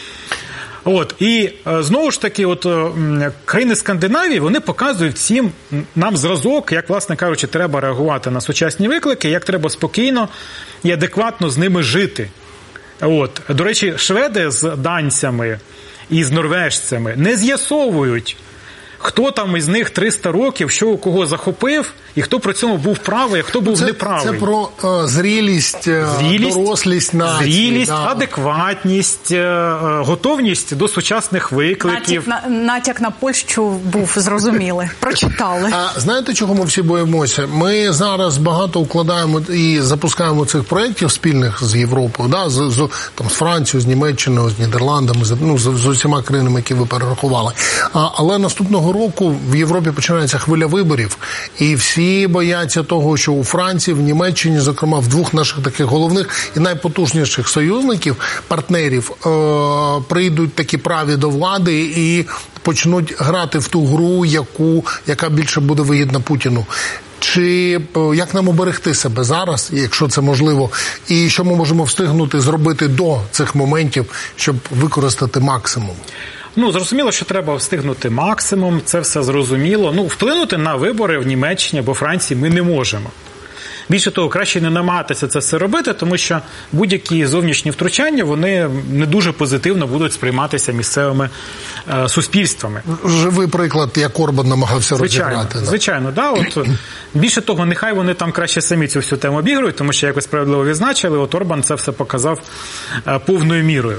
От. І знову ж таки, от, країни Скандинавії, вони показують всім нам зразок, як, власне кажучи, треба реагувати на сучасні виклики, як треба спокійно і адекватно з ними жити. От. До речі, шведи з данцями і з норвежцями не з'ясовують, хто там із них триста років, що у кого захопив, і хто при цьому був правий, а хто був це, неправий. Це про е, зрілість, зрілість, дорослість нації. Зрілість, да. адекватність, е, готовність до сучасних викликів. Натяк на, натяк на Польщу був зрозумілий. Прочитали. А знаєте, чого ми всі боїмося? Ми зараз багато укладаємо і запускаємо цих проєктів спільних з Європою, да? з, з, там, з Францією, з Німеччиною, з Нідерландами, з, ну, з, з усіма країнами, які ви перерахували. А, але наступного року в Європі починається хвиля виборів, і всі бояться того, що у Франції, в Німеччині, зокрема, в двох наших таких головних і найпотужніших союзників, партнерів, е- прийдуть такі праві до влади і почнуть грати в ту гру, яку, яка більше буде вигідна Путіну. Чи як нам оберегти себе зараз, якщо це можливо, і що ми можемо встигнути зробити до цих моментів, щоб використати максимум? Ну, зрозуміло, що треба встигнути максимум, це все зрозуміло. Ну, вплинути на вибори в Німеччині або Франції ми не можемо. Більше того, краще не намагатися це все робити, тому що будь-які зовнішні втручання, вони не дуже позитивно будуть сприйматися місцевими е, суспільствами. Живий приклад, як Орбан намагався звичайно, розіграти. Да. Звичайно, да. От, більше того, нехай вони там краще самі цю всю тему обігрують, тому що, як ви справедливо відзначили, от Орбан це все показав е, повною мірою.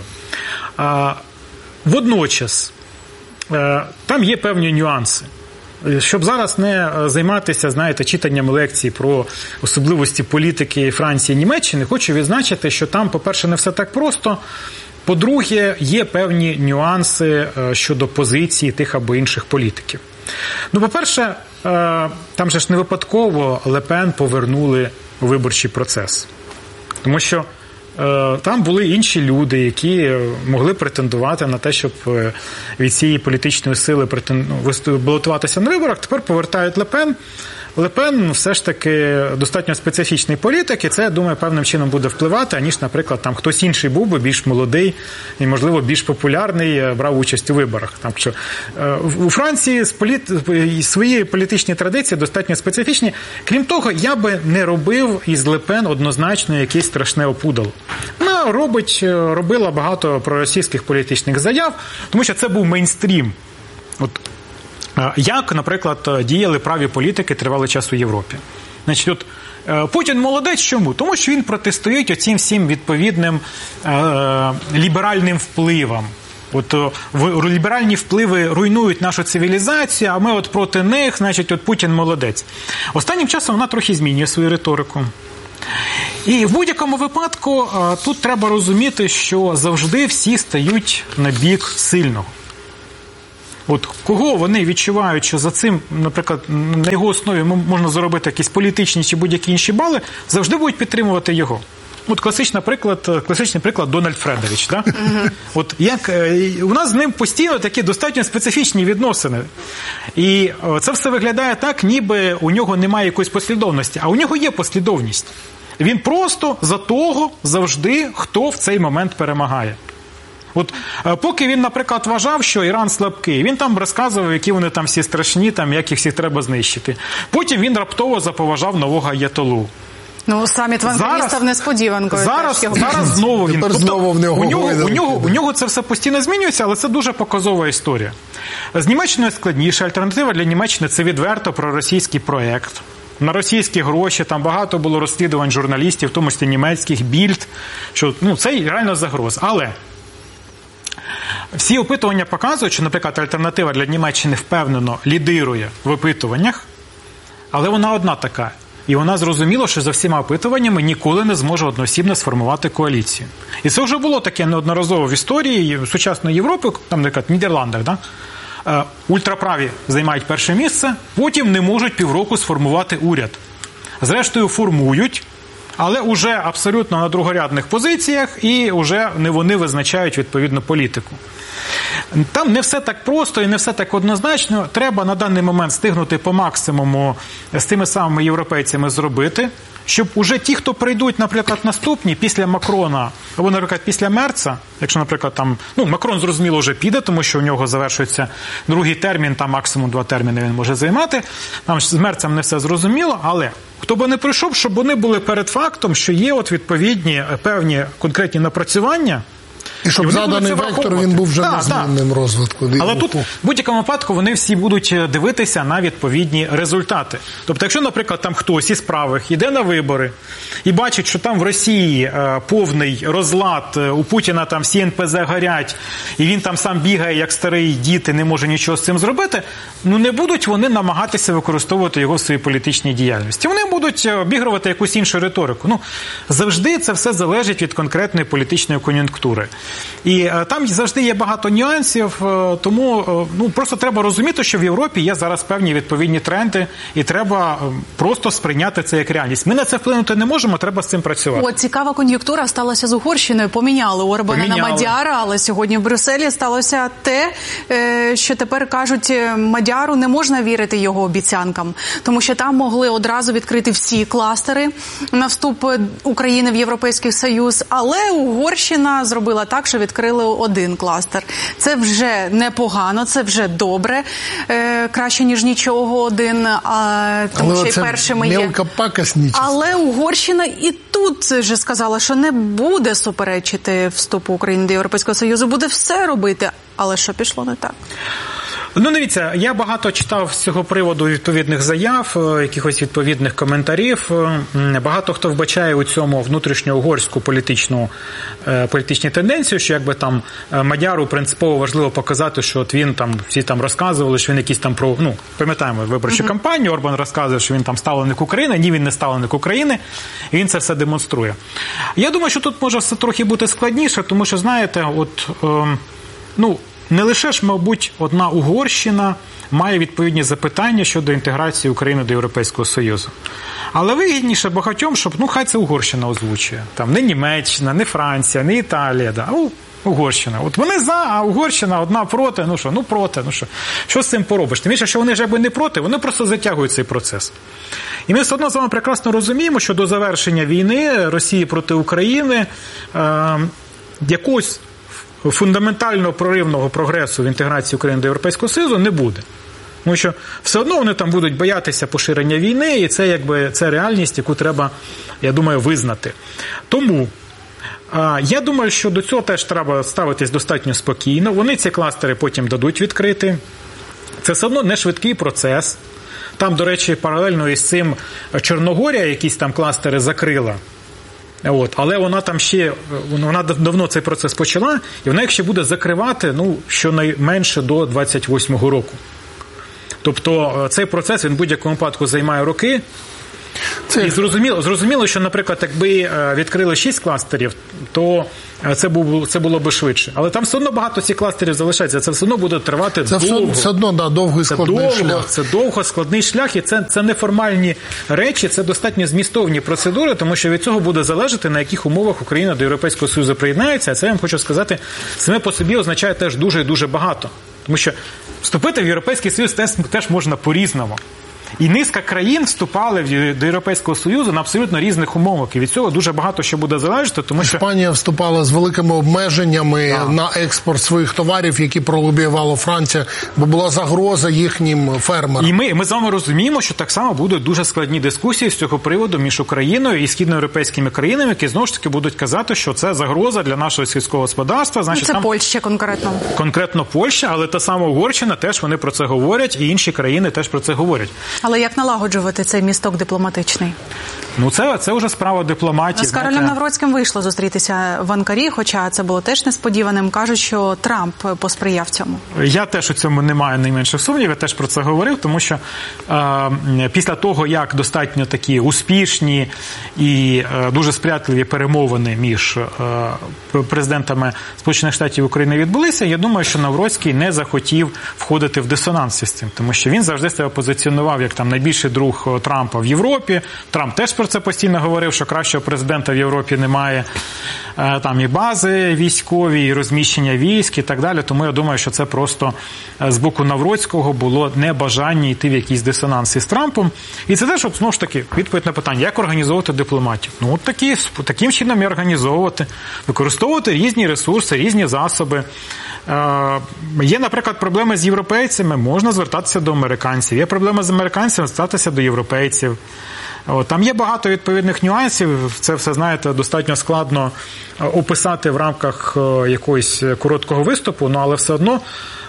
А, водночас, е, там є певні нюанси. Щоб зараз не займатися, знаєте, читанням лекцій про особливості політики Франції і Німеччини, хочу відзначити, що там, по-перше, не все так просто, по-друге, є певні нюанси щодо позиції тих або інших політиків. Ну, по-перше, там же ж не випадково Ле Пен повернули у виборчий процес. Тому що Там були інші люди, які могли претендувати на те, щоб від цієї політичної сили балотуватися на виборах. Тепер повертають Ле Пен. Ле Пен все ж таки достатньо специфічний політик, і це, я думаю, певним чином буде впливати, аніж, наприклад, там хтось інший був би більш молодий і, можливо, більш популярний, брав участь у виборах. Там, що, у Франції свої політичні традиції достатньо специфічні. Крім того, я би не робив із Ле Пен однозначно якесь страшне опудало. Вона робить, робила багато проросійських політичних заяв, тому що це був мейнстрім. От, як, наприклад, діяли праві політики тривалий час у Європі. Значить, от, Путін молодець чому? Тому що він протистоїть оцім всім відповідним е, ліберальним впливам. От в, ліберальні впливи руйнують нашу цивілізацію, а ми от проти них, значить, от Путін молодець. Останнім часом вона трохи змінює свою риторику. І в будь-якому випадку тут треба розуміти, що завжди всі стають на бік сильного. От кого вони відчувають, що за цим, наприклад, на його основі можна заробити якісь політичні чи будь-які інші бали, завжди будуть підтримувати його. От класичний приклад, класичний приклад Дональд Фредович. Да? Uh-huh. От як у нас з ним постійно такі достатньо специфічні відносини. І це все виглядає так, ніби у нього немає якоїсь послідовності. А у нього є послідовність. Він просто за того завжди, хто в цей момент перемагає. От поки він, наприклад, вважав, що Іран слабкий, він там розказував, які вони там всі страшні, там, як їх всіх треба знищити. Потім він раптово заповажав нового аятолу. Ну, саміт Ван Хейм став несподіванкою. Зараз, зараз знову він. Тобто, знову в нього у, нього, у, нього, у нього це все постійно змінюється, але це дуже показова історія. З Німеччиною складніше. Альтернатива для Німеччини – це відверто проросійський проєкт. На російські гроші, там багато було розслідувань журналістів, в тому числі німецьких, Більд, що ну, це реально загроза. Але всі опитування показують, що, наприклад, альтернатива для Німеччини впевнено лідирує в опитуваннях, але вона одна така. І вона зрозуміла, що за всіма опитуваннями ніколи не зможе одноосібно сформувати коаліцію. І це вже було таке неодноразово в історії сучасної Європи, там, наприклад, в Нідерландах, да? Ультраправі займають перше місце, потім не можуть півроку сформувати уряд. Зрештою, формують, але вже абсолютно на другорядних позиціях, і вже не вони визначають відповідну політику. Там не все так просто і не все так однозначно. Треба на даний момент стигнути по максимуму з тими самими європейцями зробити, щоб уже ті, хто прийдуть, наприклад, наступні, після Макрона, або, наприклад, після Мерца, якщо, наприклад, там, ну, Макрон, зрозуміло, вже піде, тому що у нього завершується другий термін, там максимум два терміни він може займати, там з Мерцем не все зрозуміло, але хто би не прийшов, щоб вони були перед фактом, що є от відповідні певні конкретні напрацювання, і щоб і заданий вектор, він був вже незмінним розвитку. Але тут, в будь-якому випадку, вони всі будуть дивитися на відповідні результати. Тобто, якщо, наприклад, там хтось із правих іде на вибори і бачить, що там в Росії е, повний розлад, у Путіна там всі ен пе зет горять, і він там сам бігає, як старий дід, і не може нічого з цим зробити, ну не будуть вони намагатися використовувати його в своїй політичній діяльності. Вони будуть обігрувати якусь іншу риторику. Ну, завжди це все залежить від конкретної політичної кон'юнктури. І е, там завжди є багато нюансів, е, тому е, ну, просто треба розуміти, що в Європі є зараз певні відповідні тренди, і треба е, просто сприйняти це як реальність. Ми на це вплинути не можемо, треба з цим працювати. О, цікава кон'юнктура сталася з Угорщиною. Поміняли Орбана Поміняли. на Мадяра, але сьогодні в Брюсселі сталося те, е, що тепер кажуть, Мадяру не можна вірити його обіцянкам, тому що там могли одразу відкрити всі кластери на вступ України в Європейський Союз, але Угорщина зробила так, що відкрили один кластер. Це вже непогано, це вже добре. Е, краще, ніж нічого один, а, тому що й першими є. Але Угорщина і тут вже сказала, що не буде суперечити вступу України до Європейського Союзу, буде все робити. Але що пішло не так? Ну, дивіться, я багато читав з цього приводу відповідних заяв, якихось відповідних коментарів. Багато хто вбачає у цьому внутрішньоугорську політичну, політичну тенденцію, що якби там Мадяру принципово важливо показати, що от він там, всі там розказували, що він якийсь там про, ну, пам'ятаємо виборчу mm-hmm. кампанію, Орбан розказує, що він там ставленик України, ні, він не ставленик України, і він це все демонструє. Я думаю, що тут може все трохи бути складніше, тому що, знаєте, от, ем, ну, не лише ж, мабуть, одна Угорщина має відповідні запитання щодо інтеграції України до Європейського Союзу. Але вигідніше багатьом, щоб, ну, хай це Угорщина озвучує. Там не Німеччина, не Франція, не Італія, да, а Угорщина. От вони за, а Угорщина одна проти. Ну що, ну проти, ну що. Що з цим поробиш? Тим більше, що вони ж якби не проти, вони просто затягують цей процес. І ми все одно з вами прекрасно розуміємо, що до завершення війни Росії проти України е, якогось фундаментального проривного прогресу в інтеграції України до Європейського Союзу не буде. Тому що все одно вони там будуть боятися поширення війни, і це, якби, це реальність, яку треба, я думаю, визнати. Тому а, я думаю, що до цього теж треба ставитись достатньо спокійно. Вони ці кластери потім дадуть відкрити. Це все одно не швидкий процес. Там, до речі, паралельно із цим Чорногорія якісь там кластери закрила. От, але вона там ще, вона давно цей процес почала, і вона їх ще буде закривати, ну, щонайменше до двадцять восьмого року. Тобто цей процес, він в будь-якому випадку займає роки. Це... І зрозуміло, зрозуміло, що, наприклад, якби відкрили шість кластерів, то це, був, це було б швидше. Але там все одно багато цих кластерів залишається. Це все одно буде тривати це довго. Це все одно, да, довгий складний довго, шлях. Це довго, складний шлях. І це, це неформальні речі, це достатньо змістовні процедури, тому що від цього буде залежати, на яких умовах Україна до Європейського Союзу приєднається. А це, я вам хочу сказати, саме по собі означає теж дуже і дуже багато. Тому що вступити в Європейський Союз теж, теж можна по-різному. І низка країн вступали до Європейського Союзу на абсолютно різних умовах. І від цього дуже багато що буде залежати, тому що... Іспанія вступала з великими обмеженнями так. на експорт своїх товарів, які пролобіювала Франція, бо була загроза їхнім фермерам. І ми, ми з вами розуміємо, що так само будуть дуже складні дискусії з цього приводу між Україною і східноєвропейськими країнами, які знову ж таки будуть казати, що це загроза для нашого сільського господарства. Значить, це там... Польща конкретно. Конкретно Польща, але та сама Угорщина теж вони про це говорять, і інші країни теж про це говорять. Але як налагоджувати цей місток дипломатичний? Ну, це, це вже справа дипломатії. З Каролем Навроцьким вийшло зустрітися в Анкарі, хоча це було теж несподіваним. Кажуть, що Трамп посприяв цьому. Я теж у цьому не маю найменших сумнівів, я теж про це говорив, тому що е, після того, як достатньо такі успішні і е, дуже сприятливі перемовини між е, президентами Сполучених Штатів і України відбулися, я думаю, що Навроцький не захотів входити в дисонанс з цим, тому що він завжди себе позиціонував як там найбільший друг Трампа в Європі. Трамп теж про це постійно говорив, що кращого президента в Європі немає. Там і бази військові, і розміщення військ, і так далі. Тому я думаю, що це просто з боку Навроцького було небажання йти в якийсь дисонанс із Трампом. І це теж, щоб, знову ж таки, відповідь на питання, як організовувати дипломатію. Ну, от такі, таким чином і організовувати. Використовувати різні ресурси, різні засоби. Е, є, наприклад, проблеми з європейцями, можна звертатися до американців. Є проблеми з американцями, звертатися до європейців. О, там є багато відповідних нюансів, це все, знаєте, достатньо складно описати в рамках якогось короткого виступу, ну, але все одно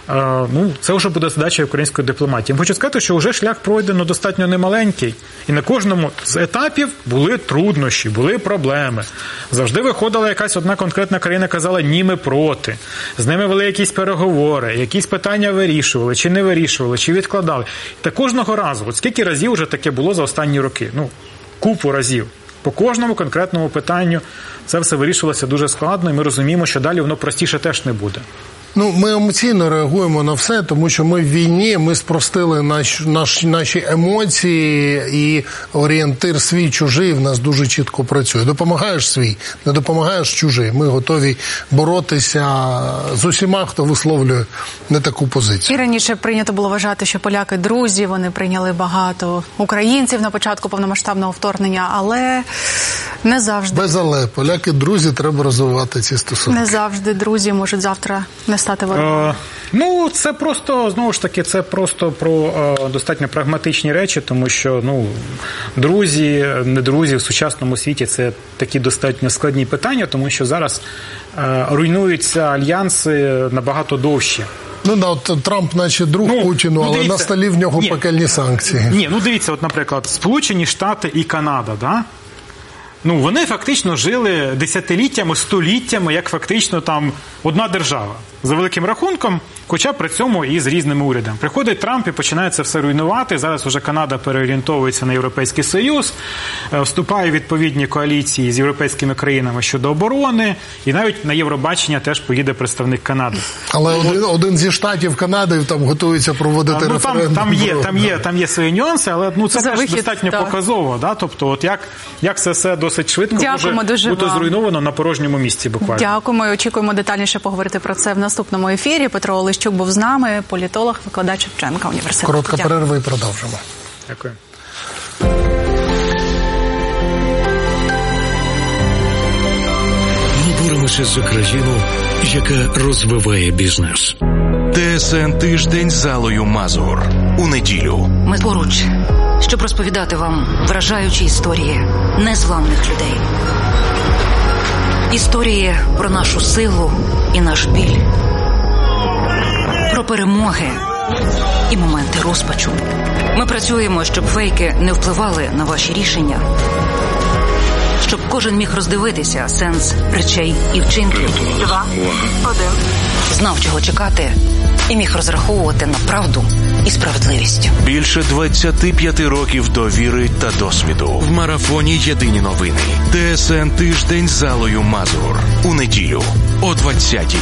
ну, це вже буде задача української дипломатії. Я хочу сказати, що вже шлях пройдено достатньо немаленький. І на кожному з етапів були труднощі, були проблеми. Завжди виходила якась одна конкретна країна, казала, ні, ми проти. З ними вели якісь переговори, якісь питання вирішували, чи не вирішували, чи відкладали. Та кожного разу, от скільки разів вже таке було за останні роки? Ну, купу разів. По кожному конкретному питанню це все вирішувалося дуже складно, і ми розуміємо, що далі воно простіше теж не буде. Ну, ми емоційно реагуємо на все, тому що ми в війні, ми спростили наш, наш, наші емоції, і орієнтир свій-чужий в нас дуже чітко працює. Допомагаєш свій, не допомагаєш чужий. Ми готові боротися з усіма, хто висловлює не таку позицію. І раніше прийнято було вважати, що поляки друзі, вони прийняли багато українців на початку повномасштабного вторгнення, але не завжди. Без але. Поляки друзі, треба розвивати ці стосунки. Не завжди друзі можуть завтра не стати ворогом? Е, ну, це просто, знову ж таки, це просто про е, достатньо прагматичні речі, тому що, ну, друзі, не друзі в сучасному світі – це такі достатньо складні питання, тому що зараз е, руйнуються альянси набагато довші. Ну, да, от Трамп наче друг ну, Путіну, ну, але дивіться, на столі в нього ні, пекельні санкції. Ні, ну дивіться, от, наприклад, Сполучені Штати і Канада, да? Ну, вони фактично жили десятиліттями, століттями, як фактично там одна держава. за великим рахунком, хоча при цьому і з різними урядами. Приходить Трамп і починає це все руйнувати. Зараз вже Канада переорієнтовується на Європейський Союз, вступає в відповідні коаліції з європейськими країнами щодо оборони, і навіть на Євробачення теж поїде представник Канади. Але один, один зі штатів Канади там готується проводити ну, референдум. Там, там, є, там, є, там є свої нюанси, але ну, це За теж вихід, достатньо так. показово. Да? Тобто, от як, як це все досить швидко Дякуємо може бути вам. зруйновано на порожньому місці буквально. Дякуємо і очікуємо детальніше поговорити про це в наступному ефірі. Петро Олещук був з нами, політолог, викладач Шевченка університету. Коротка Дякую. перерва і продовжимо. Дякую. Ми боремося за країну, яка розвиває бізнес. ТСН «Тиждень з Аллою Мазур» у неділю. Ми поруч, щоб розповідати вам вражаючі історії незламних людей. Історії про нашу силу і наш біль. Про перемоги і моменти розпачу. Ми працюємо, щоб фейки не впливали на ваші рішення. Щоб кожен міг роздивитися сенс речей і вчинків. Два, один. Знав, чого чекати, і міг розраховувати на правду і справедливість. Більше двадцяти п'яти років довіри та досвіду. В марафоні «Єдині новини». ТСН «Тиждень з Аллою Мазур» у неділю о двадцятій.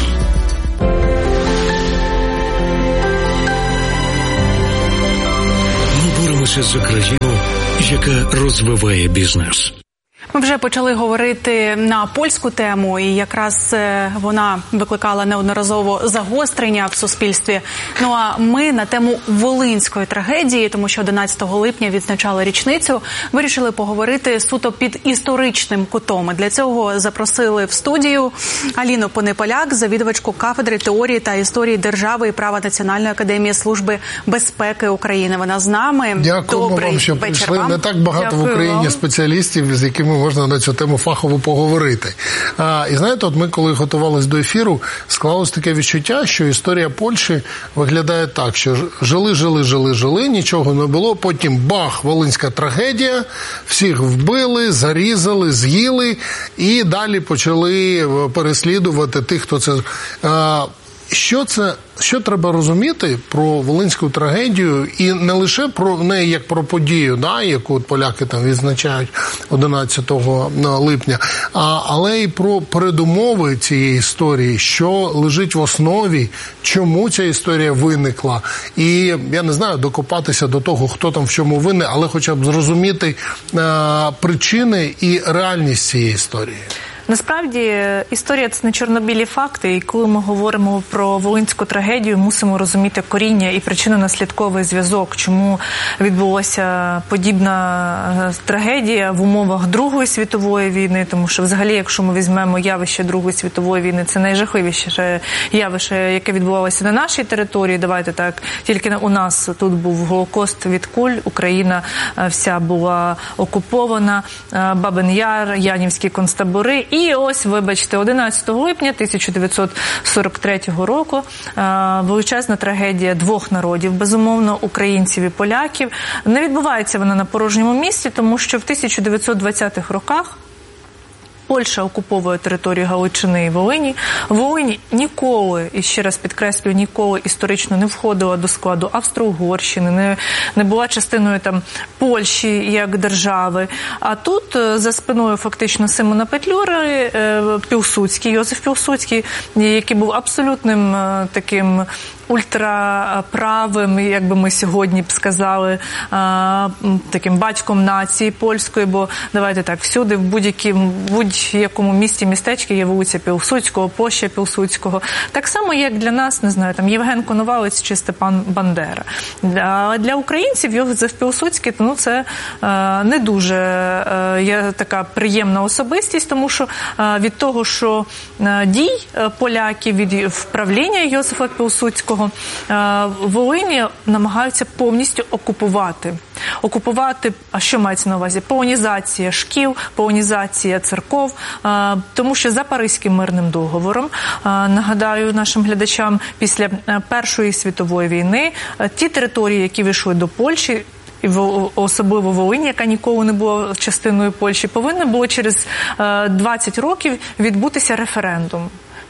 Ми боремося за країну, яка розвиває бізнес. Ми вже почали говорити на польську тему, і якраз вона викликала неодноразово загострення в суспільстві. Ну а ми на тему волинської трагедії, тому що одинадцятого липня відзначали річницю, вирішили поговорити суто під історичним кутом. Для цього запросили в студію Аліну Понеполяк, завідувачку кафедри теорії та історії держави і права Національної академії служби безпеки України. Вона з нами. Дякуємо Добрий вам, що вечір прийшли. вам. Не так багато Дякую в Україні вам. спеціалістів, з якими можна на цю тему фахово поговорити. А, і знаєте, от ми, коли готувалися до ефіру, склалось таке відчуття, що історія Польщі виглядає так, що жили, жили, жили, жили, нічого не було, потім бах, волинська трагедія, всіх вбили, зарізали, з'їли, і далі почали переслідувати тих, хто це... А, Що це, що треба розуміти про волинську трагедію, і не лише про неї як про подію, да, яку поляки там відзначають одинадцятого липня, а, але й про передумови цієї історії, що лежить в основі, чому ця історія виникла. І, я не знаю, докопатися до того, хто там в чому винен, але хоча б зрозуміти а, причини і реальність цієї історії. Насправді, історія – це не чорно-білі факти, і коли ми говоримо про волинську трагедію, мусимо розуміти коріння і причинно-наслідковий зв'язок, чому відбулася подібна трагедія в умовах Другої світової війни, тому що взагалі, якщо ми візьмемо явище Другої світової війни, це найжахливіше явище, яке відбувалося на нашій території, давайте так, тільки у нас тут був Голокост від куль, Україна вся була окупована, Бабин Яр, Янівські концтабори. І ось, вибачте, одинадцятого липня тисяча дев'ятсот сорок третього року величезна трагедія двох народів, безумовно, українців і поляків. Не відбувається вона на порожньому місці, тому що в тисяча дев'ятсот двадцятих роках Польща окуповує територію Галичини і Волині. Волинь ніколи, і ще раз підкреслюю, ніколи історично не входила до складу Австро-Угорщини, не, не була частиною там Польщі як держави. А тут за спиною фактично Симона Петлюри Пілсудський, Йосиф Пілсудський, який був абсолютним таким ультраправим, як би ми сьогодні б сказали, таким батьком нації польської, бо давайте так, всюди, в будь-якому, будь-якому місті, містечки є вулиця Пілсудського, площа Пілсудського. Так само, як для нас, не знаю, там Євген Коновалець чи Степан Бандера. А для українців Йосиф Пілсудський, ну це не дуже є така приємна особистість, тому що від того, що дій поляків, від вправління Йосифа Пілсудського, Волині намагаються повністю окупувати. Окупувати, а що мається на увазі? Полонізація шкіл, полонізація церков, тому що за Паризьким мирним договором, нагадаю нашим глядачам, після Першої світової війни ті території, які вийшли до Польщі, і особливо Волинь, яка ніколи не була частиною Польщі, повинна була через двадцять років відбутися референдум.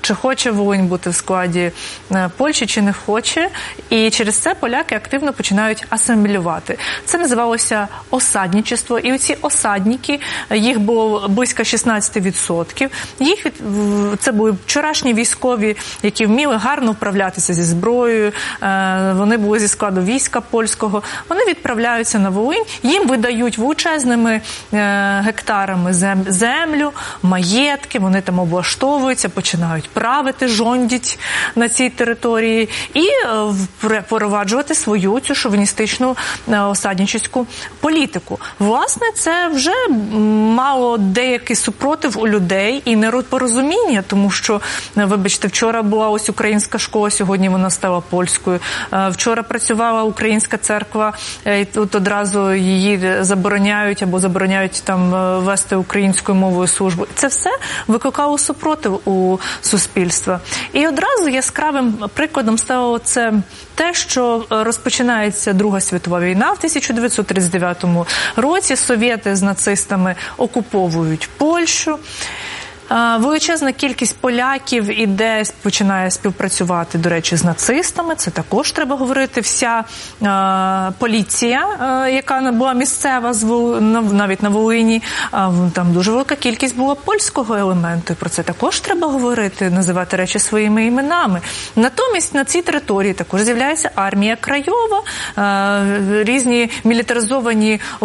чи хоче Волинь бути в складі Польщі, чи не хоче. І через це поляки активно починають асимілювати. Це називалося осадничество. І оці осадники, їх було близько шістнадцять відсотків. Їх, це були вчорашні військові, які вміли гарно вправлятися зі зброєю. Вони були зі складу війська польського. Вони відправляються на Волинь, їм видають величезними гектарами землю, маєтки, вони там облаштовуються, починають правити, жондіть на цій території і впроваджувати свою цю шовіністичну осадничівську політику. Власне, це вже мало деякий супротив у людей і непорозуміння, тому що, вибачте, вчора була ось українська школа, сьогодні вона стала польською. Вчора працювала українська церква, і тут одразу її забороняють або забороняють там вести українською мовою службу. Це все викликало супротив у суспільства. І одразу яскравим прикладом стало це те, що розпочинається Друга світова війна в тисяча дев'ятсот тридцять дев'ятому році. Совєти з нацистами окуповують Польщу. Величезна кількість поляків іде, починає співпрацювати, до речі, з нацистами. Це також треба говорити. Вся е, поліція, е, яка була місцева, навіть на Волині, е, там дуже велика кількість була польського елементу. І про це також треба говорити, називати речі своїми іменами. Натомість на цій території також з'являється армія краєва, е, різні мілітаризовані